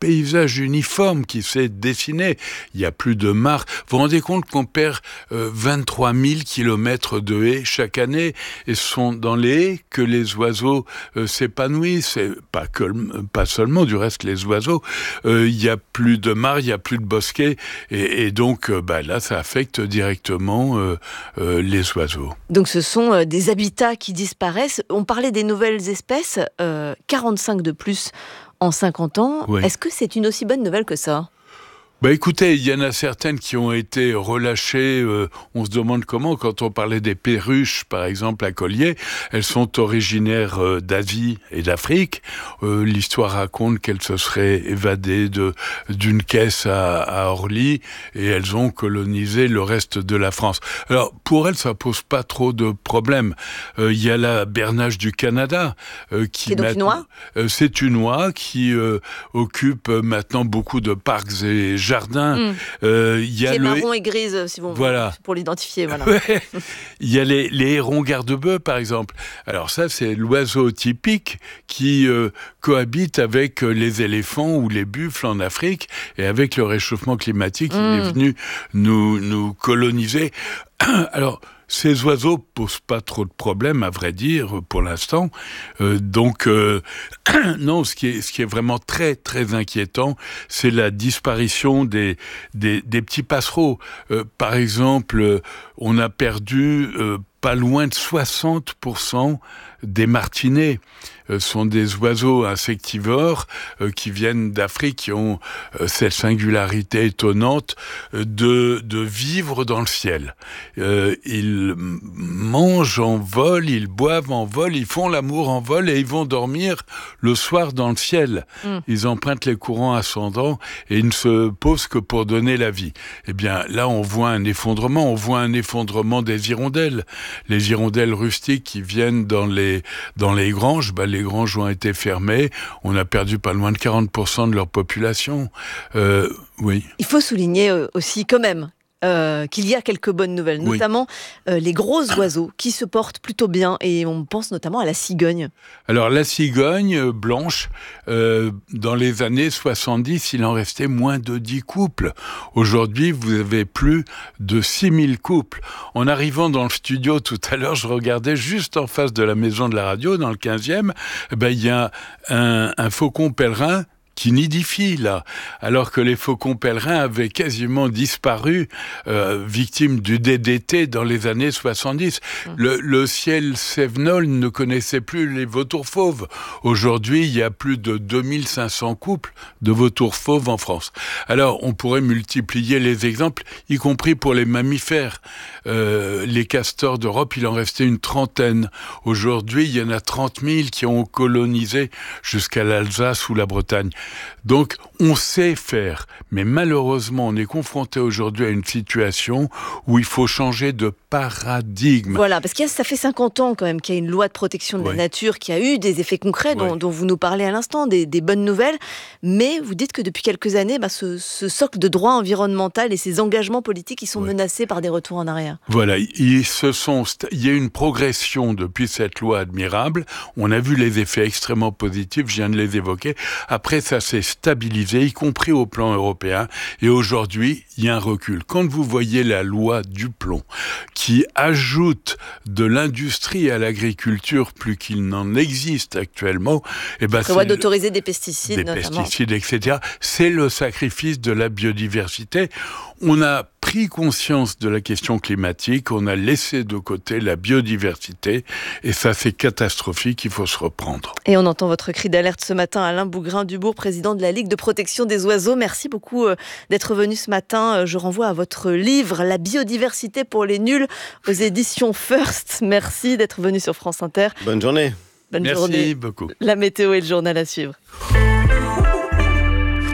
Speaker 7: paysage uniforme qui s'est dessiné. Il n'y a plus de mares. Vous vous rendez compte qu'on perd euh, vingt-trois mille kilomètres de haies chaque année, et ce sont dans les haies que les oiseaux euh, s'épanouissent. C'est pas, que, pas seulement, du reste, les oiseaux. Euh, il n'y a plus de mares, il n'y a plus de bosquets, et, et donc euh, bah, là, ça affecte directement euh, euh, les oiseaux.
Speaker 2: Donc ce sont euh, des habitats qui disparaissent. On parlait des nouvelles espèces, euh, quarante-cinq de plus en cinquante ans. Oui. Est-ce que c'est une aussi bonne nouvelle que ça ?
Speaker 7: Bah écoutez, il y en a certaines qui ont été relâchées, euh, on se demande comment, quand on parlait des perruches, par exemple, à Collier, elles sont originaires euh, d'Asie et d'Afrique. Euh, l'histoire raconte qu'elles se seraient évadées de, d'une caisse à, à Orly, et elles ont colonisé le reste de la France. Alors, pour elles, ça pose pas trop de problèmes. Il euh, y a la bernache du Canada, euh, qui...
Speaker 2: C'est donc une oie ?
Speaker 7: euh, C'est une oie qui euh, occupe maintenant beaucoup de parcs et jardins. Mmh. Euh, y a
Speaker 2: qui est
Speaker 7: le...
Speaker 2: marron et grise, si vous
Speaker 7: voilà.
Speaker 2: voulez, pour l'identifier. Voilà.
Speaker 7: Ouais. Il y a les, les hérons garde-bœufs, par exemple. Alors ça, c'est l'oiseau typique qui euh, cohabite avec les éléphants ou les buffles en Afrique, et avec le réchauffement climatique, mmh. il est venu nous, nous coloniser. Alors, ces oiseaux posent pas trop de problèmes, à vrai dire, pour l'instant. Euh, donc, euh, non, ce qui est, ce qui est vraiment très, très inquiétant, c'est la disparition des, des, des petits passereaux. Euh, par exemple, euh, on a perdu euh, pas loin de soixante pour cent des martinets. Euh, sont des oiseaux insectivores euh, qui viennent d'Afrique, qui ont euh, cette singularité étonnante euh, de, de vivre dans le ciel. Euh, ils mangent en vol, ils boivent en vol, ils font l'amour en vol, et ils vont dormir le soir dans le ciel. Mm. Ils empruntent les courants ascendants et ils ne se posent que pour donner la vie. Eh bien, là, on voit un effondrement, on voit un effondrement des hirondelles. Les hirondelles rustiques qui viennent dans les, dans les granges, bah, les granges ont été fermées, on a perdu pas loin de quarante pour cent de leur population. Euh, oui.
Speaker 2: Il faut souligner aussi quand même euh, qu'il y a quelques bonnes nouvelles, oui. notamment euh, les gros oiseaux qui se portent plutôt bien, et on pense notamment à la cigogne.
Speaker 7: Alors la cigogne blanche, euh, dans les années soixante-dix, il en restait moins de dix couples. Aujourd'hui, vous avez plus de six mille couples. En arrivant dans le studio tout à l'heure, je regardais juste en face de la maison de la radio, dans le quinzième, eh ben, il y a un, un faucon pèlerin qui nidifie là, alors que les faucons pèlerins avaient quasiment disparu, euh, victimes du D D T dans les années soixante-dix. Mmh. Le, le ciel cévenol ne connaissait plus les vautours fauves. Aujourd'hui, il y a plus de deux mille cinq cents couples de vautours fauves en France. Alors, on pourrait multiplier les exemples, y compris pour les mammifères. Euh, les castors d'Europe, il en restait une trentaine. Aujourd'hui, il y en a trente mille qui ont colonisé jusqu'à l'Alsace ou la Bretagne. Donc, on sait faire, mais malheureusement, on est confronté aujourd'hui à une situation où il faut changer de paradigme.
Speaker 2: Voilà, parce que ça fait cinquante ans quand même qu'il y a une loi de protection de oui. la nature qui a eu des effets concrets dont, oui. dont vous nous parlez à l'instant, des, des bonnes nouvelles, mais vous dites que depuis quelques années, bah, ce, ce socle de droit environnemental et ces engagements politiques, ils sont oui. menacés par des retours en arrière.
Speaker 7: Voilà, ils se sont, il y a une progression depuis cette loi admirable. On a vu les effets extrêmement positifs, je viens de les évoquer. Après, ça s'est stabilisé, y compris au plan européen. Et aujourd'hui, il y a un recul. Quand vous voyez la loi du plomb, qui ajoute de l'industrie à l'agriculture plus qu'il n'en existe actuellement, eh ben,
Speaker 2: ça prévoit d'autoriser des pesticides,
Speaker 7: des
Speaker 2: notamment.
Speaker 7: pesticides, et cetera. C'est le sacrifice de la biodiversité. On a pris conscience de la question climatique, on a laissé de côté la biodiversité, et ça c'est catastrophique, il faut se reprendre.
Speaker 2: Et on entend votre cri d'alerte ce matin, Alain Bougrain-Dubourg, président de la Ligue de protection des oiseaux. Merci beaucoup d'être venu ce matin. Je renvoie à votre livre « La biodiversité pour les nuls » aux éditions First. Merci d'être venu sur France Inter.
Speaker 3: Bonne journée.
Speaker 2: Bonne
Speaker 7: Merci
Speaker 2: journée.
Speaker 7: beaucoup.
Speaker 2: La météo et le journal à suivre.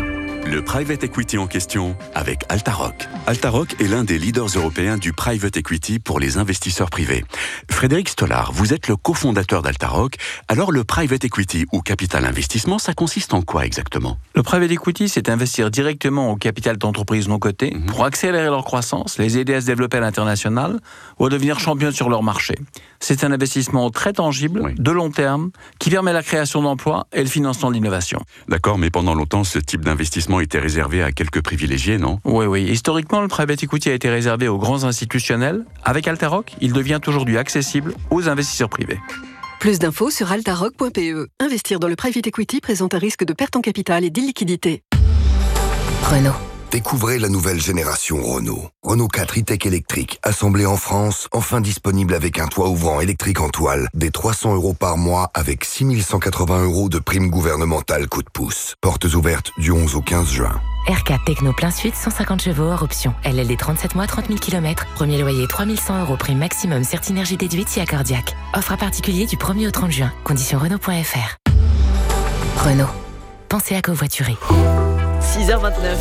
Speaker 8: Le private equity en question avec Altaroc. Altaroc est l'un des leaders européens du private equity pour les investisseurs privés. Frédéric Stollard, vous êtes le cofondateur d'Altaroc. Alors le private equity ou capital investissement, ça consiste en quoi exactement ?
Speaker 9: Le private equity, c'est investir directement au capital d'entreprises non cotées mmh. pour accélérer leur croissance, les aider à se développer à l'international ou à devenir champion sur leur marché. C'est un investissement très tangible, oui. de long terme, qui permet la création d'emplois et le financement de l'innovation.
Speaker 8: D'accord, mais pendant longtemps, ce type d'investissement était réservé à quelques privilégiés, non ?
Speaker 9: Oui, oui. Historiquement, le private equity a été réservé aux grands institutionnels. Avec Altaroc, il devient aujourd'hui accessible aux investisseurs privés.
Speaker 10: Plus d'infos sur altaroc point p e. Investir dans le private equity présente un risque de perte en capital et d'illiquidité.
Speaker 11: Renault. Découvrez la nouvelle génération Renault. Renault quatre e-tech électrique, assemblé en France, enfin disponible avec un toit ouvrant électrique en toile, des trois cents euros par mois avec six mille cent quatre-vingts euros de prime gouvernementale coup de pouce. Portes ouvertes du onze au quinze juin.
Speaker 25: R quatre Techno plein suite, cent cinquante chevaux hors option. L L D trente-sept mois, trente mille kilomètres. Premier loyer trois mille cent euros, prime maximum, Certinergie déduite si accordiaque. Offre à particulier du premier au trente juin. Conditions Renault point f r. Renault. Pensez à covoiturer.
Speaker 2: six heures vingt-neuf.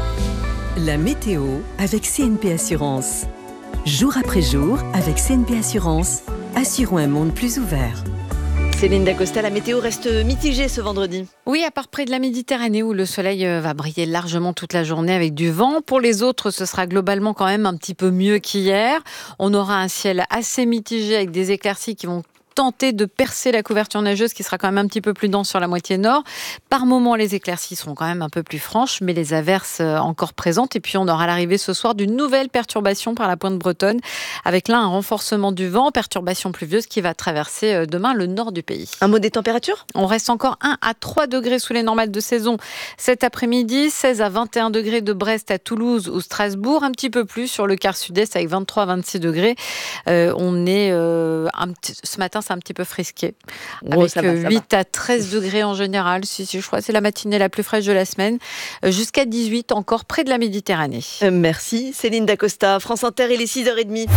Speaker 10: La météo avec C N P Assurance. Jour après jour, avec C N P Assurance, assurons un monde plus ouvert.
Speaker 2: Céline Dacosta, la météo reste mitigée ce vendredi.
Speaker 1: Oui, à part près de la Méditerranée où le soleil va briller largement toute la journée avec du vent. Pour les autres, ce sera globalement quand même un petit peu mieux qu'hier. On aura un ciel assez mitigé avec des éclaircies qui vont tenter de percer la couverture neigeuse qui sera quand même un petit peu plus dense sur la moitié nord. Par moments, les éclaircies seront quand même un peu plus franches, mais les averses encore présentes. Et puis, on aura l'arrivée ce soir d'une nouvelle perturbation par la pointe bretonne, avec là un renforcement du vent, perturbation pluvieuse qui va traverser demain le nord du pays.
Speaker 2: Un mot des températures ?
Speaker 1: On reste encore un à trois degrés sous les normales de saison cet après-midi, seize à vingt et un degrés de Brest à Toulouse ou Strasbourg, un petit peu plus sur le quart sud-est avec vingt-trois à vingt-six degrés. Euh, on est euh, un petit, ce matin, c'est un petit peu frisqué.
Speaker 2: Oh,
Speaker 1: avec
Speaker 2: ça va, ça
Speaker 1: huit
Speaker 2: va.
Speaker 1: à treize degrés en général. Si, si, je crois que c'est la matinée la plus fraîche de la semaine. Jusqu'à dix-huit encore près de la Méditerranée.
Speaker 2: Euh, merci Céline Dacosta. France Inter, il est six heures trente.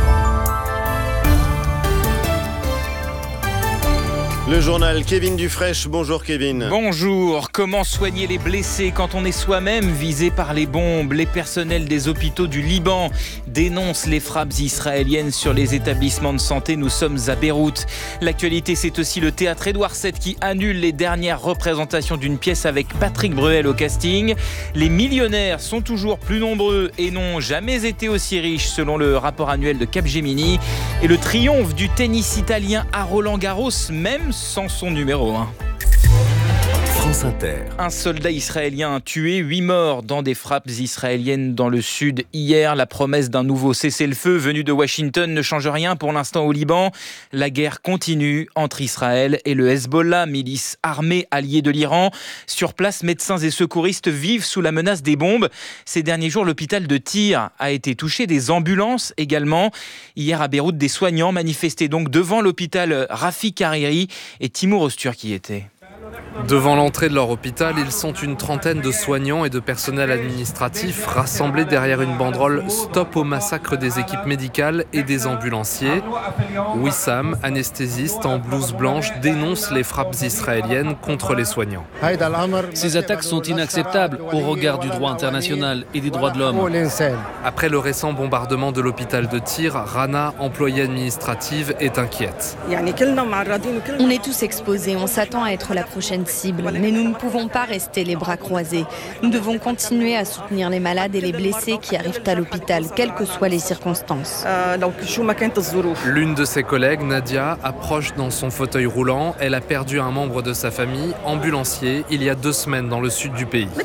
Speaker 3: Le journal Kevin Dufraîche. Bonjour Kevin.
Speaker 26: Bonjour. Comment soigner les blessés quand on est soi-même visé par les bombes ? Les personnels des hôpitaux du Liban dénoncent les frappes israéliennes sur les établissements de santé. Nous sommes à Beyrouth. L'actualité, c'est aussi le théâtre Édouard sept qui annule les dernières représentations d'une pièce avec Patrick Bruel au casting. Les millionnaires sont toujours plus nombreux et n'ont jamais été aussi riches selon le rapport annuel de Capgemini. Et le triomphe du tennis italien à Roland-Garros, même sans son numéro un.
Speaker 21: France Inter.
Speaker 26: Un soldat israélien tué, huit morts dans des frappes israéliennes dans le sud hier. La promesse d'un nouveau cessez-le-feu venu de Washington ne change rien pour l'instant au Liban. La guerre continue entre Israël et le Hezbollah, milice armée alliée de l'Iran. Sur place, médecins et secouristes vivent sous la menace des bombes. Ces derniers jours, l'hôpital de Tyr a été touché, des ambulances également. Hier à Beyrouth, des soignants manifestaient donc devant l'hôpital Rafik Hariri et Timur Öztürk y était.
Speaker 27: Devant l'entrée de leur hôpital, ils sont une trentaine de soignants et de personnel administratif rassemblés derrière une banderole « Stop au massacre des équipes médicales et des ambulanciers ». Wissam, anesthésiste en blouse blanche, dénonce les frappes israéliennes contre les soignants.
Speaker 28: Ces attaques sont inacceptables au regard du droit international et des droits de l'homme.
Speaker 27: Après le récent bombardement de l'hôpital de Tyr, Rana, employée administrative, est inquiète.
Speaker 29: On est tous exposés, on s'attend à être la prochaine cible, mais nous ne pouvons pas rester les bras croisés. Nous devons continuer à soutenir les malades et les blessés qui arrivent à l'hôpital, quelles que soient les circonstances.
Speaker 27: L'une de ses collègues, Nadia, approche dans son fauteuil roulant. Elle a perdu un membre de sa famille, ambulancier, il y a deux semaines dans le sud du pays.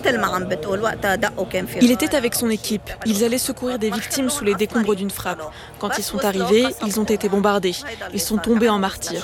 Speaker 30: Il était avec son équipe. Ils allaient secourir des victimes sous les décombres d'une frappe. Quand ils sont arrivés, ils ont été bombardés. Ils sont tombés en martyrs.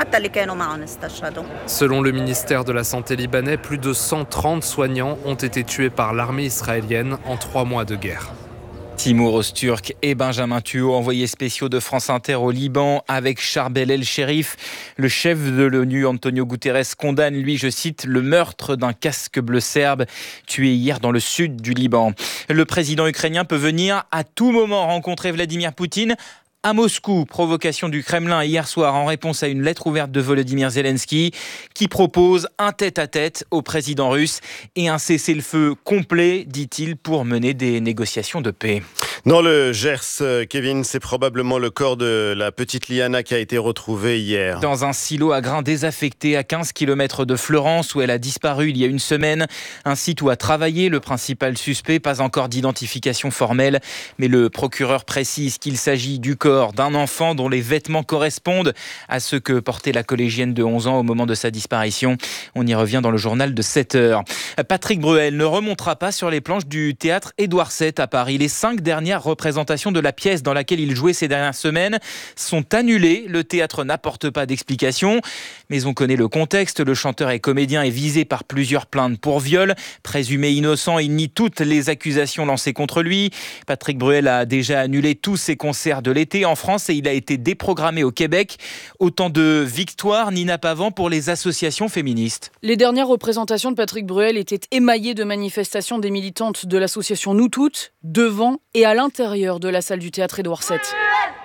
Speaker 27: Selon le ministère de la Santé libanais, plus de cent trente soignants ont été tués par l'armée israélienne en trois mois de guerre.
Speaker 26: Timur Öztürk et Benjamin Thuot, envoyés spéciaux de France Inter au Liban avec Charbel El-Sherif. Le chef de l'ONU, Antonio Guterres, condamne, lui, je cite, le meurtre d'un casque bleu serbe tué hier dans le sud du Liban. Le président ukrainien peut venir à tout moment rencontrer Vladimir Poutine À Moscou, provocation du Kremlin hier soir en réponse à une lettre ouverte de Volodymyr Zelensky qui propose un tête-à-tête au président russe et un cessez-le-feu complet, dit-il, pour mener des négociations de paix.
Speaker 3: Dans le Gers, Kevin, c'est probablement le corps de la petite Liana qui a été retrouvé hier.
Speaker 26: Dans un silo à grains désaffecté à quinze kilomètres de Fleurance, où elle a disparu il y a une semaine. Un site où a travaillé le principal suspect, pas encore d'identification formelle. Mais le procureur précise qu'il s'agit du corps d'un enfant dont les vêtements correspondent à ceux que portait la collégienne de onze ans au moment de sa disparition. On y revient dans le journal de sept heures. Patrick Bruel ne remontera pas sur les planches du théâtre Édouard sept à Paris. Les cinq dernières représentations de la pièce dans laquelle il jouait ces dernières semaines sont annulées. Le théâtre n'apporte pas d'explication, mais on connaît le contexte. Le chanteur et comédien est visé par plusieurs plaintes pour viol. Présumé innocent, il nie toutes les accusations lancées contre lui. Patrick Bruel a déjà annulé tous ses concerts de l'été en France et il a été déprogrammé au Québec. Autant de victoires, Nina Pavan, pour les associations féministes.
Speaker 5: Les dernières représentations de Patrick Bruel étaient émaillées de manifestations des militantes de l'association Nous Toutes, devant et à l'intérieur de la salle du théâtre Édouard sept.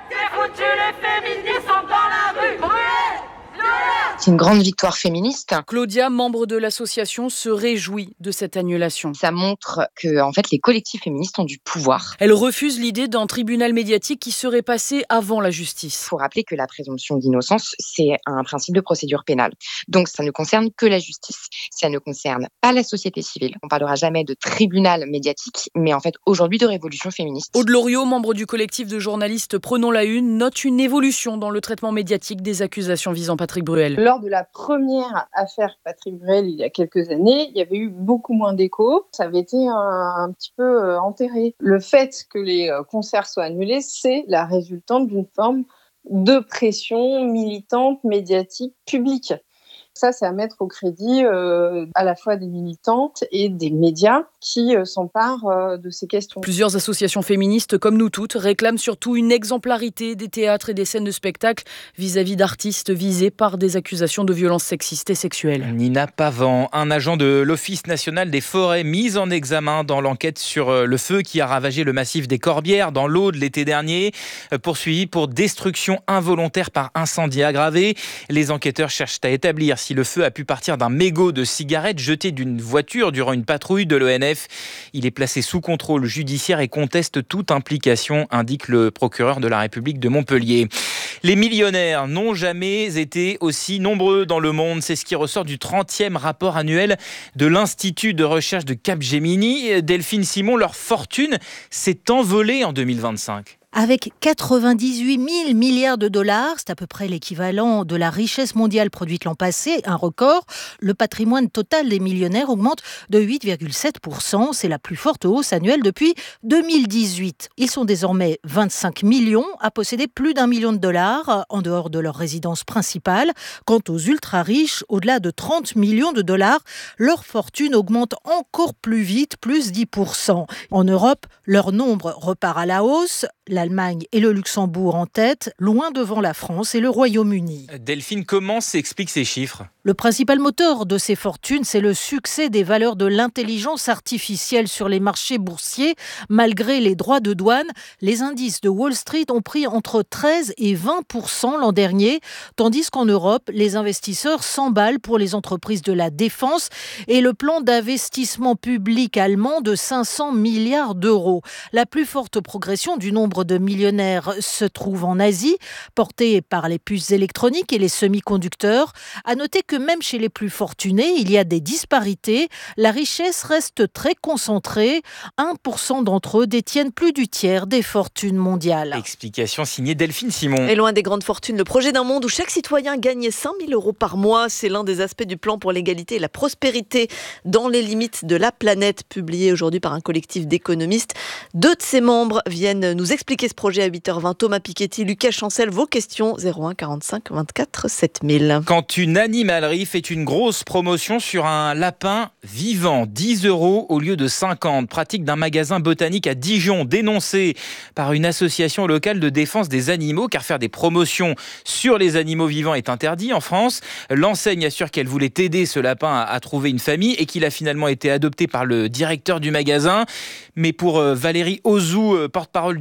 Speaker 12: C'est une grande victoire féministe.
Speaker 5: Claudia, membre de l'association, se réjouit de cette annulation.
Speaker 12: Ça montre que, en fait, les collectifs féministes ont du pouvoir.
Speaker 5: Elle refuse l'idée d'un tribunal médiatique qui serait passé avant la justice.
Speaker 12: Il faut rappeler que la présomption d'innocence, c'est un principe de procédure pénale. Donc, ça ne concerne que la justice. Ça ne concerne pas la société civile. On parlera jamais de tribunal médiatique, mais en fait, aujourd'hui, de révolution féministe.
Speaker 5: Aude Loriot, membre du collectif de journalistes Prenons la Une, note une évolution dans le traitement médiatique des accusations visant Patrick Bruel.
Speaker 13: Lors de la première affaire Patrick Bruel, il y a quelques années, il y avait eu beaucoup moins d'écho. Ça avait été un, un petit peu euh, enterré. Le fait que les euh, concerts soient annulés, c'est la résultante d'une forme de pression militante, médiatique, publique. Ça, c'est à mettre au crédit euh, à la fois des militantes et des médias qui euh, s'emparent euh, de ces questions.
Speaker 5: Plusieurs associations féministes, comme Nous Toutes, réclament surtout une exemplarité des théâtres et des scènes de spectacle vis-à-vis d'artistes visés par des accusations de violences sexistes et sexuelles.
Speaker 26: Nina Pavan, un agent de l'Office national des forêts mis en examen dans l'enquête sur le feu qui a ravagé le massif des Corbières dans l'Aude l'été dernier, poursuivi pour destruction involontaire par incendie aggravé. Les enquêteurs cherchent à établir si le feu a pu partir d'un mégot de cigarette jeté d'une voiture durant une patrouille de l'O N F. Il est placé sous contrôle judiciaire et conteste toute implication, indique le procureur de la République de Montpellier. Les millionnaires n'ont jamais été aussi nombreux dans le monde. C'est ce qui ressort du trentième rapport annuel de l'Institut de recherche de Capgemini. Delphine Simon, leur fortune s'est envolée en deux mille vingt-cinq.
Speaker 14: Avec quatre-vingt-dix-huit mille milliards de dollars, c'est à peu près l'équivalent de la richesse mondiale produite l'an passé, un record, le patrimoine total des millionnaires augmente de huit virgule sept pour cent. C'est la plus forte hausse annuelle depuis deux mille dix-huit. Ils sont désormais vingt-cinq millions à posséder plus d'un million de dollars en dehors de leur résidence principale. Quant aux ultra-riches, au-delà de trente millions de dollars, leur fortune augmente encore plus vite, plus dix pour cent. En Europe, leur nombre repart à la hausse. L'Allemagne et le Luxembourg en tête, loin devant la France et le Royaume-Uni.
Speaker 26: Delphine, comment s'expliquent ces chiffres ?
Speaker 14: Le principal moteur de ces fortunes, c'est le succès des valeurs de l'intelligence artificielle sur les marchés boursiers. Malgré les droits de douane, les indices de Wall Street ont pris entre treize et vingt pour cent l'an dernier, tandis qu'en Europe, les investisseurs s'emballent pour les entreprises de la défense et le plan d'investissement public allemand de cinq cents milliards d'euros. La plus forte progression du nombre de millionnaires se trouve en Asie, portée par les puces électroniques et les semi-conducteurs. À noter que même chez les plus fortunés, il y a des disparités. La richesse reste très concentrée. un pour cent d'entre eux détiennent plus du tiers des fortunes mondiales.
Speaker 26: Explication signée Delphine Simon.
Speaker 2: Et loin des grandes fortunes, le projet d'un monde où chaque citoyen gagne cinq mille euros par mois, c'est l'un des aspects du plan pour l'égalité et la prospérité dans les limites de la planète, publié aujourd'hui par un collectif d'économistes. Deux de ses membres viennent nous expliquer ce projet à huit heures vingt. Thomas Piketty, Lucas Chancel, vos questions zéro un quarante-cinq vingt-quatre sept mille.
Speaker 26: Quand une animalerie fait une grosse promotion sur un lapin vivant, dix euros au lieu de cinquante, pratique d'un magasin botanique à Dijon, dénoncé par une association locale de défense des animaux, car faire des promotions sur les animaux vivants est interdit en France. L'enseigne assure qu'elle voulait aider ce lapin à, à trouver une famille et qu'il a finalement été adopté par le directeur du magasin. Mais pour euh, Valérie Ozou, euh, porte-parole du collectif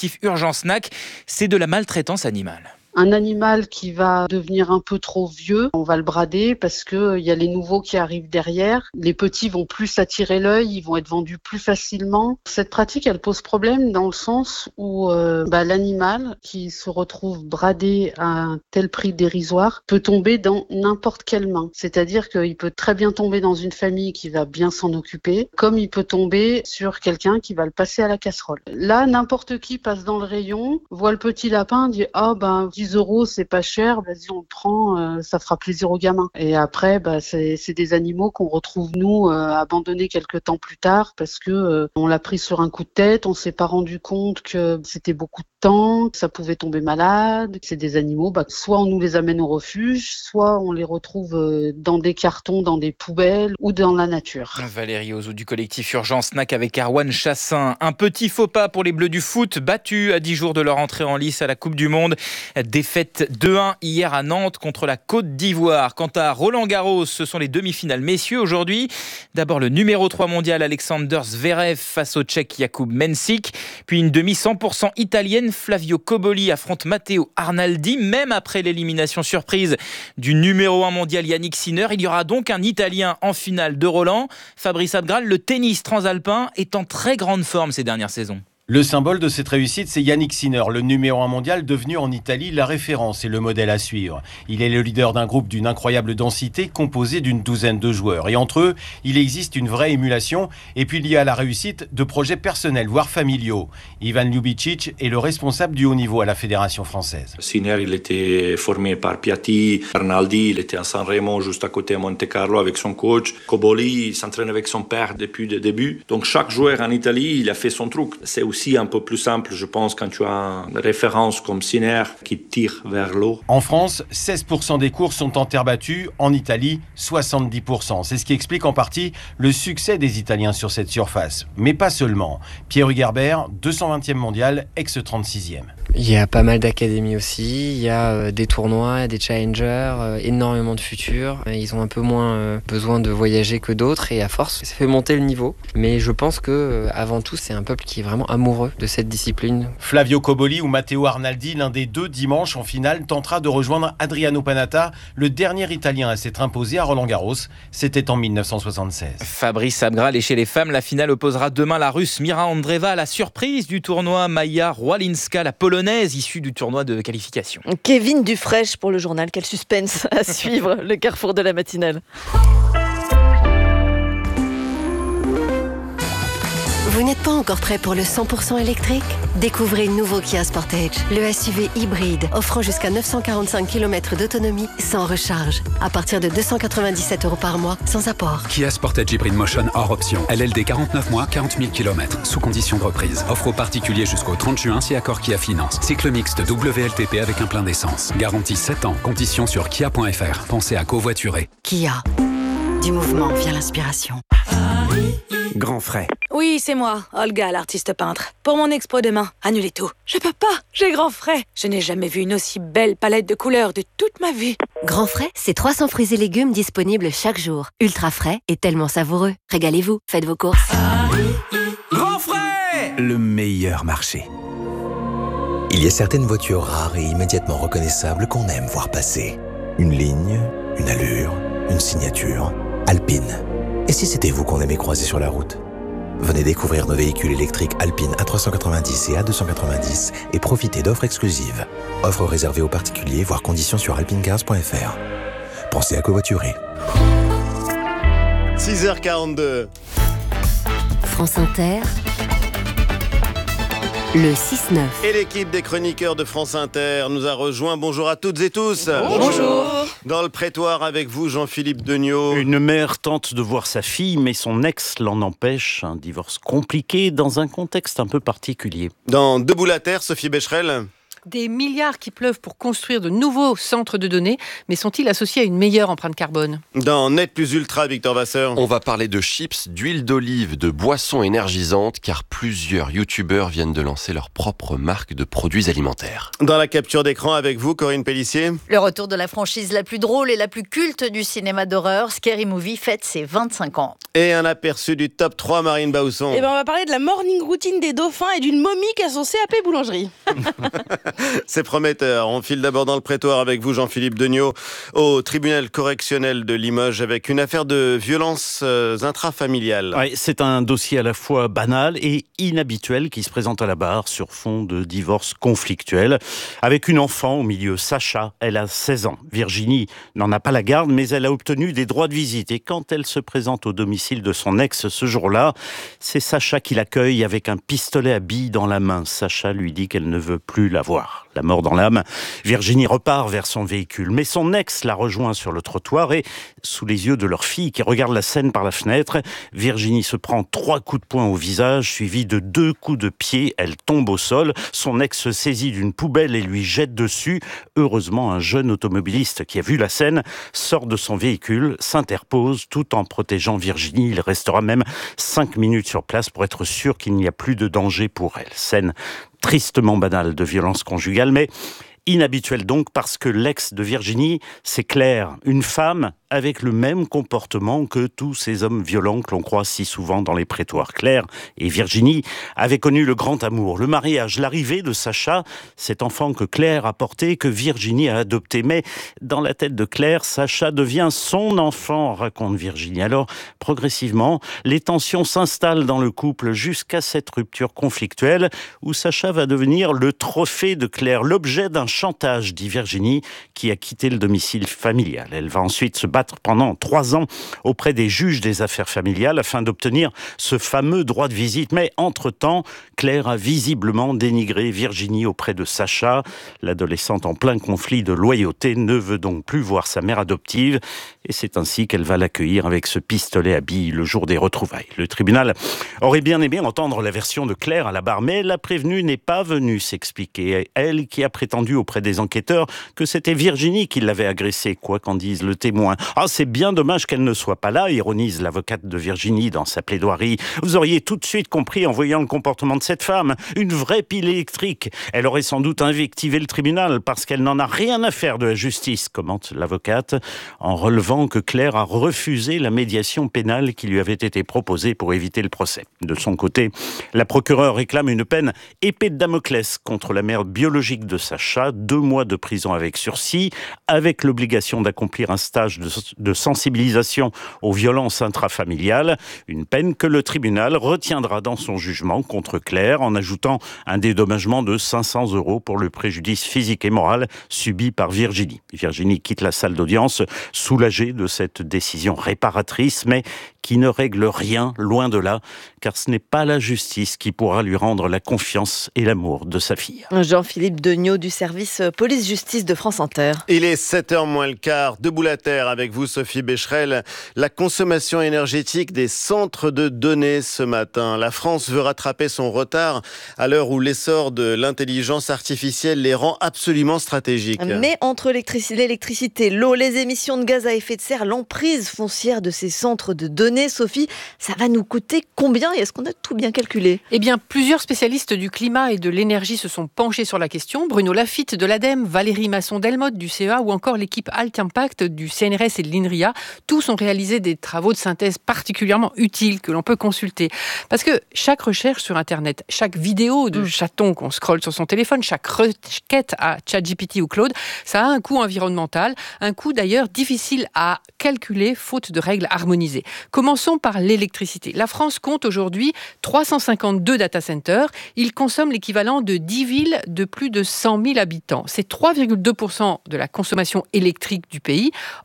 Speaker 26: collectif Urgence N A C, c'est de la maltraitance animale.
Speaker 6: Un animal qui va devenir un peu trop vieux, on va le brader parce que il y a les nouveaux qui arrivent derrière. Les petits vont plus attirer l'œil, ils vont être vendus plus facilement. Cette pratique, elle pose problème dans le sens où euh, bah, l'animal qui se retrouve bradé à un tel prix dérisoire peut tomber dans n'importe quelle main. C'est-à-dire qu'il peut très bien tomber dans une famille qui va bien s'en occuper, comme il peut tomber sur quelqu'un qui va le passer à la casserole. Là, n'importe qui passe dans le rayon, voit le petit lapin, dit « Ah, oh, ben, dix euros, c'est pas cher, vas-y, on le prend, euh, ça fera plaisir aux gamins. » Et après, bah, c'est, c'est des animaux qu'on retrouve, nous, euh, abandonnés quelques temps plus tard parce que euh, on l'a pris sur un coup de tête, on s'est pas rendu compte que c'était beaucoup de temps, que ça pouvait tomber malade. C'est des animaux, bah, soit on nous les amène au refuge, soit on les retrouve euh, dans des cartons, dans des poubelles ou dans la nature.
Speaker 26: Valérie Ozou du collectif Urgence N A C avec Arwan Chassin. Un petit faux pas pour les Bleus du foot, battus à dix jours de leur entrée en lice à la Coupe du Monde. Défaite deux un hier à Nantes contre la Côte d'Ivoire. Quant à Roland Garros, ce sont les demi-finales messieurs aujourd'hui. D'abord le numéro trois mondial Alexander Zverev face au Tchèque Jakub Mensik. Puis une demi cent pour cent italienne, Flavio Cobolli affronte Matteo Arnaldi. Même après l'élimination surprise du numéro un mondial Yannick Sinner, il y aura donc un Italien en finale de Roland. Fabrice Abgral, le tennis transalpin est en très grande forme ces dernières saisons.
Speaker 15: Le symbole de cette réussite, c'est Yannick Sinner, le numéro un mondial devenu en Italie la référence et le modèle à suivre. Il est le leader d'un groupe d'une incroyable densité composé d'une douzaine de joueurs. Et entre eux, il existe une vraie émulation. Et puis il y a la réussite de projets personnels, voire familiaux. Ivan Ljubicic est le responsable du haut niveau à la Fédération française.
Speaker 16: Sinner, il était formé par Piatti. Arnaldi, il était à Sanremo, juste à côté à Monte Carlo avec son coach. Cobolli, il s'entraîne avec son père depuis le début. Donc chaque joueur en Italie, il a fait son truc. C'est aussi un peu plus simple, je pense, quand tu as une référence comme Sinner qui tire vers l'eau.
Speaker 15: En France, seize pour cent des courses sont en terre battue. En Italie, soixante-dix pour cent. C'est ce qui explique en partie le succès des Italiens sur cette surface. Mais pas seulement. Pierre Hugerbert, deux cent vingtième mondial, ex-trente-sixième.
Speaker 17: Il y a pas mal d'académies aussi, il y a euh, des tournois, des challengers, euh, énormément de futurs. Ils ont un peu moins euh, besoin de voyager que d'autres et à force, ça fait monter le niveau. Mais je pense que euh, avant tout, c'est un peuple qui est vraiment amoureux de cette discipline.
Speaker 15: Flavio Cobolli ou Matteo Arnaldi, l'un des deux dimanche en finale, tentera de rejoindre Adriano Panatta, le dernier Italien à s'être imposé à Roland-Garros. C'était en mille neuf cent soixante-seize.
Speaker 26: Fabrice Abgral, et chez les femmes, la finale opposera demain la Russe Mira Andreeva à la surprise du tournoi Maja Roalinska, la Polonaise issue du tournoi de qualification.
Speaker 2: Kevin Dufraîche pour le journal. Quel suspense à suivre, le carrefour de la matinale.
Speaker 4: Vous n'êtes pas encore prêt pour le cent pour cent électrique ? Découvrez le nouveau Kia Sportage, le S U V hybride offrant jusqu'à neuf cent quarante-cinq kilomètres d'autonomie sans recharge. À partir de deux cent quatre-vingt-dix-sept euros par mois, sans apport.
Speaker 18: Kia Sportage Hybrid Motion hors option. L L D quarante-neuf mois, quarante mille kilomètres. Sous condition de reprise. Offre aux particuliers jusqu'au trente juin si accord Kia Finance. Cycle mixte W L T P avec un plein d'essence. Garantie sept ans. Conditions sur kia point f r. Pensez à covoiturer.
Speaker 4: Kia. Du mouvement vient l'inspiration.
Speaker 19: Grand frais.
Speaker 20: Oui, c'est moi, Olga, l'artiste peintre. Pour mon expo demain, annulez tout. Je peux pas, j'ai grand frais. Je n'ai jamais vu une aussi belle palette de couleurs de toute ma vie.
Speaker 4: Grand frais, c'est trois cents fruits et légumes disponibles chaque jour. Ultra frais et tellement savoureux. Régalez-vous, faites vos courses.
Speaker 19: Grand frais, le meilleur marché.
Speaker 21: Il y a certaines voitures rares et immédiatement reconnaissables qu'on aime voir passer. Une ligne, une allure, une signature. Alpine. Et si c'était vous qu'on aimait croiser sur la route ? Venez découvrir nos véhicules électriques Alpine A trois cent quatre-vingt-dix et A deux cent quatre-vingt-dix et profitez d'offres exclusives. Offres réservées aux particuliers, voire conditions sur alpinecars point f r. Pensez à covoiturer.
Speaker 3: six heures quarante-deux.
Speaker 4: France Inter. Le six neuf.
Speaker 3: Et l'équipe des chroniqueurs de France Inter nous a rejoint. Bonjour à toutes et tous.
Speaker 22: Bonjour.
Speaker 3: Dans le prétoire avec vous, Jean-Philippe Degnaud.
Speaker 22: Une mère tente de voir sa fille, mais son ex l'en empêche. Un divorce compliqué dans un contexte un peu particulier.
Speaker 3: Dans Debout la Terre, Sophie Becherel.
Speaker 1: Des milliards qui pleuvent pour construire de nouveaux centres de données, mais sont-ils associés à une meilleure empreinte carbone ?
Speaker 3: Dans Net Plus Ultra, Victor Vasseur.
Speaker 7: On va parler de chips, d'huile d'olive, de boissons énergisantes, car plusieurs youtubeurs viennent de lancer leur propre marque de produits alimentaires.
Speaker 3: Dans la capture d'écran avec vous, Corinne Pellissier.
Speaker 8: Le retour de la franchise la plus drôle et la plus culte du cinéma d'horreur, Scary Movie fête ses vingt-cinq ans.
Speaker 3: Et un aperçu du top trois, Marine Bausson.
Speaker 9: Eh ben, on va parler de la morning routine des dauphins et d'une momie qu'a son C A P boulangerie.
Speaker 3: C'est prometteur. On file d'abord dans le prétoire avec vous, Jean-Philippe Degnaud, au tribunal correctionnel de Limoges avec une affaire de violence intrafamiliale.
Speaker 22: Ouais, c'est un dossier à la fois banal et inhabituel qui se présente à la barre sur fond de divorce conflictuel. Avec une enfant au milieu, Sacha, elle a seize ans. Virginie n'en a pas la garde, mais elle a obtenu des droits de visite. Et quand elle se présente au domicile de son ex ce jour-là, c'est Sacha qui l'accueille avec un pistolet à billes dans la main. Sacha lui dit qu'elle ne veut plus la voir. La mort dans l'âme, Virginie repart vers son véhicule. Mais son ex la rejoint sur le trottoir et, sous les yeux de leur fille qui regarde la scène par la fenêtre, Virginie se prend trois coups de poing au visage, suivis de deux coups de pied. Elle tombe au sol. Son ex se saisit d'une poubelle et lui jette dessus. Heureusement, un jeune automobiliste qui a vu la scène sort de son véhicule, s'interpose tout en protégeant Virginie. Il restera même cinq minutes sur place pour être sûr qu'il n'y a plus de danger pour elle. Scène tristement banale de violence conjugale, mais inhabituelle donc parce que l'ex de Virginie, c'est Claire, une femme avec le même comportement que tous ces hommes violents que l'on croit si souvent dans les prétoires. Claire et Virginie avaient connu le grand amour, le mariage, l'arrivée de Sacha, cet enfant que Claire a porté, que Virginie a adopté. Mais dans la tête de Claire, Sacha devient son enfant, raconte Virginie. Alors, progressivement, les tensions s'installent dans le couple jusqu'à cette rupture conflictuelle où Sacha va devenir le trophée de Claire, l'objet d'un chantage, dit Virginie, qui a quitté le domicile familial. Elle va ensuite se battre pendant trois ans auprès des juges des affaires familiales afin d'obtenir ce fameux droit de visite. Mais entre-temps, Claire a visiblement dénigré Virginie auprès de Sacha. L'adolescente en plein conflit de loyauté ne veut donc plus voir sa mère adoptive et c'est ainsi qu'elle va l'accueillir avec ce pistolet à billes le jour des retrouvailles. Le tribunal aurait bien aimé entendre la version de Claire à la barre, mais la prévenue n'est pas venue s'expliquer. Elle qui a prétendu auprès des enquêteurs que c'était Virginie qui l'avait agressée, quoi qu'en dise le témoin. Ah, c'est bien dommage qu'elle ne soit pas là, ironise l'avocate de Virginie dans sa plaidoirie. Vous auriez tout de suite compris en voyant le comportement de cette femme. Une vraie pile électrique. Elle aurait sans doute invectivé le tribunal parce qu'elle n'en a rien à faire de la justice, commente l'avocate, en relevant que Claire a refusé la médiation pénale qui lui avait été proposée pour éviter le procès. De son côté, la procureure réclame une peine épée de Damoclès contre la mère biologique de Sacha, deux mois de prison avec sursis, avec l'obligation d'accomplir un stage de de sensibilisation aux violences intrafamiliales, une peine que le tribunal retiendra dans son jugement contre Claire en ajoutant un dédommagement de cinq cents euros pour le préjudice physique et moral subi par Virginie. Virginie quitte la salle d'audience soulagée de cette décision réparatrice, mais qui ne règle rien, loin de là, car ce n'est pas la justice qui pourra lui rendre la confiance et l'amour de sa fille.
Speaker 2: Jean-Philippe Degnaud du service police-justice de France Inter.
Speaker 3: Il est sept heures moins le quart, debout la terre avec vous Sophie Becherel. La consommation énergétique des centres de données ce matin. La France veut rattraper son retard à l'heure où l'essor de l'intelligence artificielle les rend absolument stratégiques.
Speaker 2: Mais entre l'électricité, l'eau, les émissions de gaz à effet de serre, l'emprise foncière de ces centres de données, Sophie, ça va nous coûter combien et est-ce qu'on a tout bien calculé ?
Speaker 1: Eh bien, plusieurs spécialistes du climat et de l'énergie se sont penchés sur la question. Bruno Lafitte de l'ADEME, Valérie Masson-Delmotte du C E A ou encore l'équipe Alt Impact du C N R S et de l'INRIA. Tous ont réalisé des travaux de synthèse particulièrement utiles que l'on peut consulter. Parce que chaque recherche sur Internet, chaque vidéo de chaton qu'on scrolle sur son téléphone, chaque requête à ChatGPT ou Claude, ça a un coût environnemental, un coût d'ailleurs difficile à calculer faute de règles harmonisées. Commençons par l'électricité. La France compte aujourd'hui trois cent cinquante-deux data centers. Ils consomment l'équivalent de dix villes de plus de cent mille habitants. C'est trois virgule deux pour cent de la consommation électrique du pays. Or,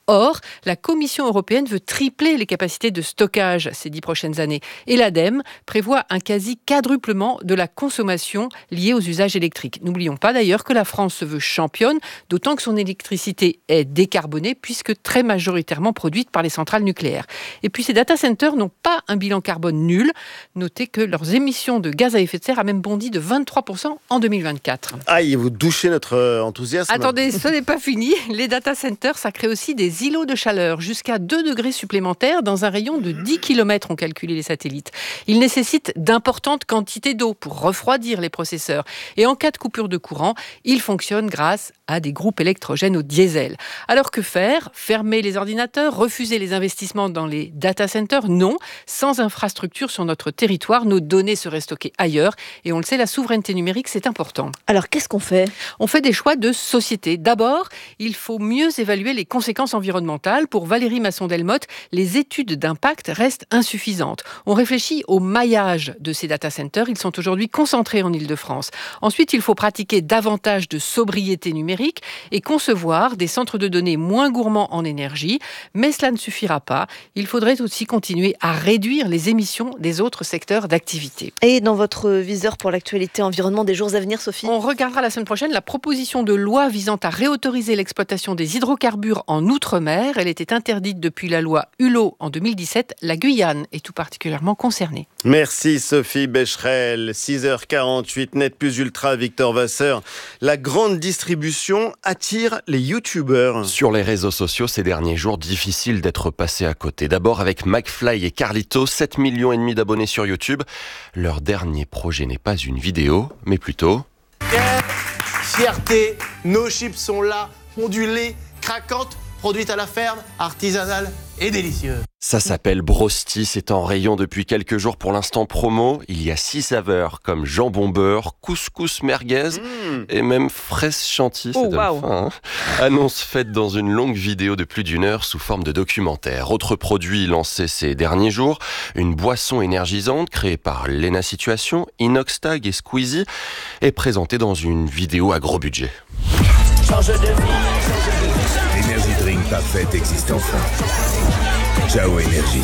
Speaker 1: la Commission européenne veut tripler les capacités de stockage ces dix prochaines années. Et l'ADEME prévoit un quasi quadruplement de la consommation liée aux usages électriques. N'oublions pas d'ailleurs que la France se veut championne, d'autant que son électricité est décarbonée puisque très majoritairement produite par les centrales nucléaires. Et puis ces data centers n'ont pas un bilan carbone nul. Notez que leurs émissions de gaz à effet de serre a même bondi de vingt-trois pour cent en deux mille vingt-quatre.
Speaker 3: Aïe, vous douchez notre enthousiasme.
Speaker 1: Attendez, ce n'est pas fini. Les data centers, ça crée aussi des îlots de chaleur, jusqu'à deux degrés supplémentaires dans un rayon de dix kilomètres, ont calculé les satellites. Ils nécessitent d'importantes quantités d'eau pour refroidir les processeurs. Et en cas de coupure de courant, ils fonctionnent grâce à des groupes électrogènes au diesel. Alors que faire ? Fermer les ordinateurs ? Refuser les investissements dans les data centers ? Non. Sans infrastructure sur notre territoire, nos données seraient stockées ailleurs. Et on le sait, la souveraineté numérique, c'est important.
Speaker 2: Alors, qu'est-ce qu'on fait ?
Speaker 1: On fait des choix de société. D'abord, il faut mieux évaluer les conséquences environnementales. Pour Valérie Masson-Delmotte, les études d'impact restent insuffisantes. On réfléchit au maillage de ces data centers. Ils sont aujourd'hui concentrés en Île-de-France. Ensuite, il faut pratiquer davantage de sobriété numérique et concevoir des centres de données moins gourmands en énergie. Mais cela ne suffira pas. Il faudrait aussi continuer à réduire les émissions des autres secteurs d'activité.
Speaker 2: Et dans votre viseur pour l'actualité environnement des jours à venir, Sophie ?
Speaker 1: On regardera la semaine prochaine la proposition de loi visant à réautoriser l'exploitation des hydrocarbures en Outre-mer. Elle était interdite depuis la loi Hulot en deux mille dix-sept. La Guyane est tout particulièrement concernée.
Speaker 3: Merci Sophie Becherel. six heures quarante-huit, Net Plus Ultra, Victor Vasseur. La grande distribution attire les youtubeurs.
Speaker 7: Sur les réseaux sociaux, ces derniers jours, difficile d'être passé à côté. D'abord avec McFly et Carlito, sept millions et demi d'abonnés sur YouTube. Leur dernier projet n'est pas une vidéo, mais plutôt...
Speaker 10: Fierté, nos chips sont là, ondulées, craquantes, produites à la ferme, artisanales et délicieuses.
Speaker 7: Ça s'appelle Brosti, c'est en rayon depuis quelques jours pour l'instant promo. Il y a six saveurs comme jambon beurre, couscous merguez mmh. et même fraise chantilly.
Speaker 1: Oh,
Speaker 7: ça donne
Speaker 1: wow.
Speaker 7: faim, hein. Annonce faite dans une longue vidéo de plus d'une heure sous forme de documentaire. Autre produit lancé ces derniers jours, une boisson énergisante créée par Lena Situation, Inoxtag et Squeezie est présentée dans une vidéo à gros budget.
Speaker 11: Change de vie. L'énergie drink parfaite existe enfin. Ciao Énergie.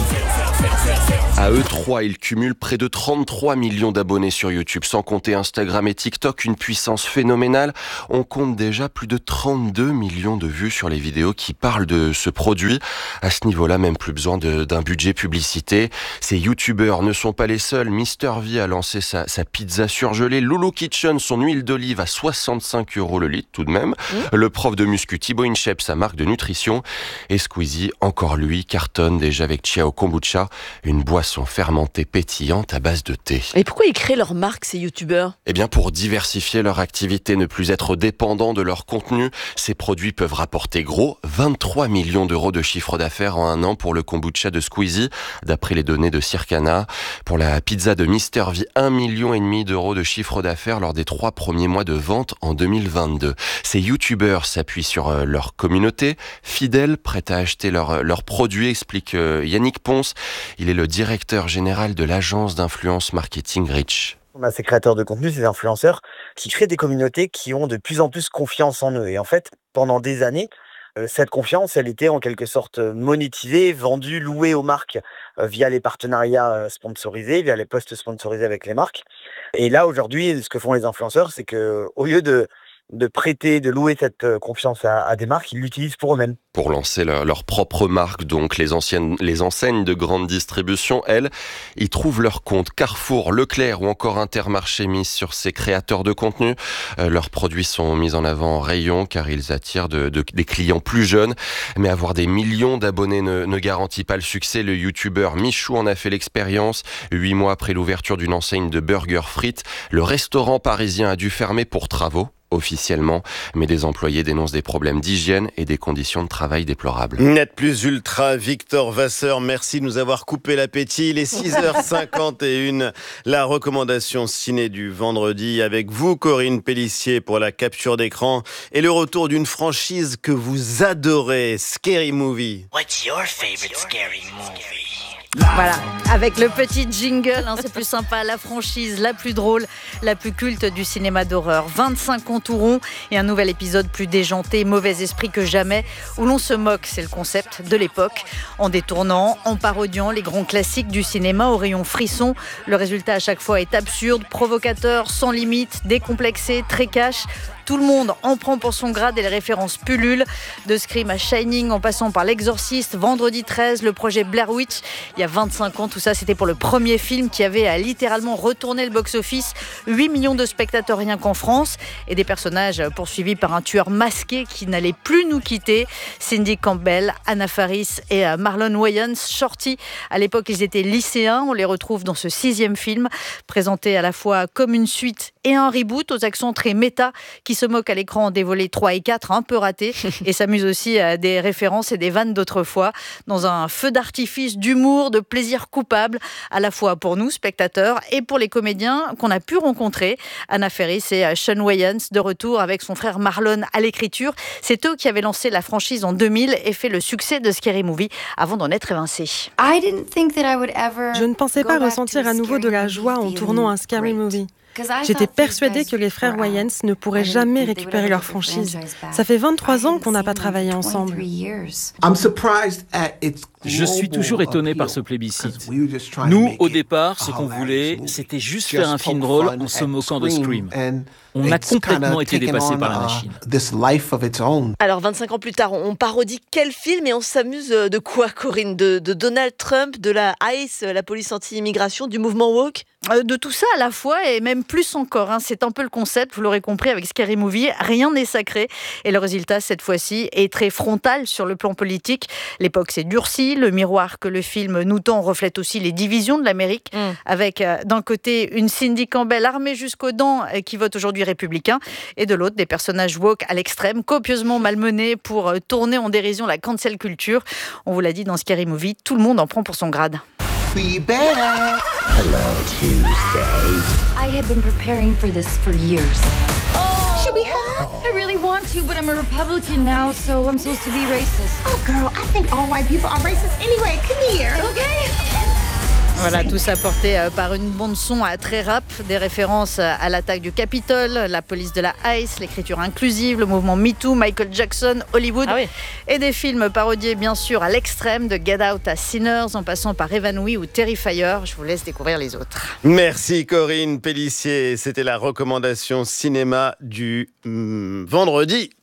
Speaker 7: À eux trois, ils cumulent près de trente-trois millions d'abonnés sur YouTube, sans compter Instagram et TikTok, une puissance phénoménale. On compte déjà plus de trente-deux millions de vues sur les vidéos qui parlent de ce produit. À ce niveau-là, même plus besoin de, d'un budget publicité. Ces YouTubeurs ne sont pas les seuls. Mister V a lancé sa, sa pizza surgelée. Lulu Kitchen, son huile d'olive à soixante-cinq euros le litre tout de même. Mmh. Le prof de muscu Thibaut Inchep, sa marque de nutrition. Et Squeezie, encore lui, cartonne déjà avec Ciao Kombucha, une boisson fermentée pétillante à base de thé.
Speaker 2: Et pourquoi ils créent leur marque, ces youtubeurs ?
Speaker 7: Eh bien, pour diversifier leur activité, ne plus être dépendants de leur contenu. Ces produits peuvent rapporter gros vingt-trois millions d'euros de chiffre d'affaires en un an pour le kombucha de Squeezie, d'après les données de Circana. Pour la pizza de Mister V, un million et demi d'euros de chiffre d'affaires lors des trois premiers mois de vente en deux mille vingt-deux. Ces youtubeurs s'appuient sur leur communauté, fidèles, prêts à acheter leurs leur produits, explique Yannick Ponce. Il est le directeur général de l'agence d'influence marketing Rich.
Speaker 12: On a ces créateurs de contenu, ces influenceurs, qui créent des communautés qui ont de plus en plus confiance en eux. Et en fait, pendant des années, euh, cette confiance, elle était en quelque sorte monétisée, vendue, louée aux marques euh, via les partenariats euh, sponsorisés, via les posts sponsorisés avec les marques. Et là, aujourd'hui, ce que font les influenceurs, c'est que au lieu de de prêter, de louer cette confiance à, à des marques, ils l'utilisent pour eux-mêmes.
Speaker 7: Pour lancer leur, leur propre marque, donc les, anciennes, les enseignes de grande distribution, elles, ils trouvent leur compte. Carrefour, Leclerc ou encore Intermarché misent sur ces créateurs de contenu. Euh, leurs produits sont mis en avant en rayon car ils attirent de, de, des clients plus jeunes. Mais avoir des millions d'abonnés ne, ne garantit pas le succès. Le youtubeur Michou en a fait l'expérience. Huit mois après l'ouverture d'une enseigne de burgers frites, le restaurant parisien a dû fermer pour travaux. Officiellement, mais des employés dénoncent des problèmes d'hygiène et des conditions de travail déplorables.
Speaker 3: Net Plus Ultra, Victor Vasseur, merci de nous avoir coupé l'appétit. Il est six heures cinquante et une, la recommandation ciné du vendredi avec vous, Corinne Pellissier, pour la capture d'écran et le retour d'une franchise que vous adorez, Scary Movie.
Speaker 23: What's your favorite scary movie?
Speaker 8: Voilà, avec le petit jingle, hein, c'est plus sympa, la franchise la plus drôle, la plus culte du cinéma d'horreur. vingt-cinq entourons et un nouvel épisode plus déjanté, mauvais esprit que jamais, où l'on se moque, c'est le concept de l'époque, en détournant, en parodiant les grands classiques du cinéma au rayon frisson. Le résultat à chaque fois est absurde, provocateur, sans limite, décomplexé, très cash. Tout le monde en prend pour son grade et les références pullulent. De Scream à Shining, en passant par L'Exorciste, Vendredi treize, le projet Blair Witch. Il y a vingt-cinq ans, tout ça, c'était pour le premier film qui avait littéralement retourné le box-office. huit millions de spectateurs rien qu'en France. Et des personnages poursuivis par un tueur masqué qui n'allait plus nous quitter. Cindy Campbell, Anna Faris et Marlon Wayans. Shorty, à l'époque, ils étaient lycéens. On les retrouve dans ce sixième film, présenté à la fois comme une suite et un reboot aux accents très méta, qui se moque à l'écran des volets trois et quatre, un peu ratés, et s'amuse aussi à des références et des vannes d'autrefois, dans un feu d'artifice d'humour, de plaisir coupable, à la fois pour nous, spectateurs, et pour les comédiens qu'on a pu rencontrer. Anna Faris et Sean Wayans, de retour avec son frère Marlon à l'écriture. C'est eux qui avaient lancé la franchise en deux mille et fait le succès de Scary Movie avant d'en être évincés.
Speaker 5: Je ne pensais pas ressentir à nouveau de la joie en tournant un Scary Movie. J'étais persuadée que les frères Wayans ne pourraient jamais récupérer leur franchise. Ça fait vingt-trois ans qu'on n'a pas travaillé ensemble.
Speaker 13: Je suis toujours étonné par ce plébiscite. Nous, au départ, ce qu'on voulait, c'était juste faire un film drôle en se moquant de Scream. On a complètement été dépassé par la machine.
Speaker 2: Alors, vingt-cinq ans plus tard, on parodie quel film et on s'amuse de quoi, Corinne ? de, de Donald Trump, de la ICE, la police anti-immigration, du mouvement woke ?
Speaker 8: De tout ça à la fois et même plus encore. Hein. C'est un peu le concept, vous l'aurez compris, avec Scary Movie. Rien n'est sacré. Et le résultat, cette fois-ci, est très frontal sur le plan politique. L'époque s'est durcie. Le miroir que le film nous tend reflète aussi les divisions de l'Amérique. Mmh. Avec, euh, d'un côté, une Cindy Campbell armée jusqu'aux dents euh, qui vote aujourd'hui républicain. Et de l'autre, des personnages woke à l'extrême, copieusement malmenés pour euh, tourner en dérision la cancel culture. On vous l'a dit dans Scary Movie, tout le monde en prend pour son grade.
Speaker 14: Be better. Hello, Tuesday. I have been preparing for this for years. Oh, should we hug? I really want to, but I'm a Republican now, so I'm supposed to be racist. Oh, girl, I think all white people are racist anyway. Come here, okay?
Speaker 8: Voilà, tout ça porté par une bande-son très rap, des références à l'attaque du Capitole, la police de la ICE, l'écriture inclusive, le mouvement MeToo, Michael Jackson, Hollywood, ah oui. Et des films parodiés bien sûr à l'extrême, de Get Out à Sinners, en passant par Évanoui ou Terrifier. Je vous laisse découvrir les autres.
Speaker 3: Merci Corinne Pélissier, c'était la recommandation cinéma du hum, vendredi.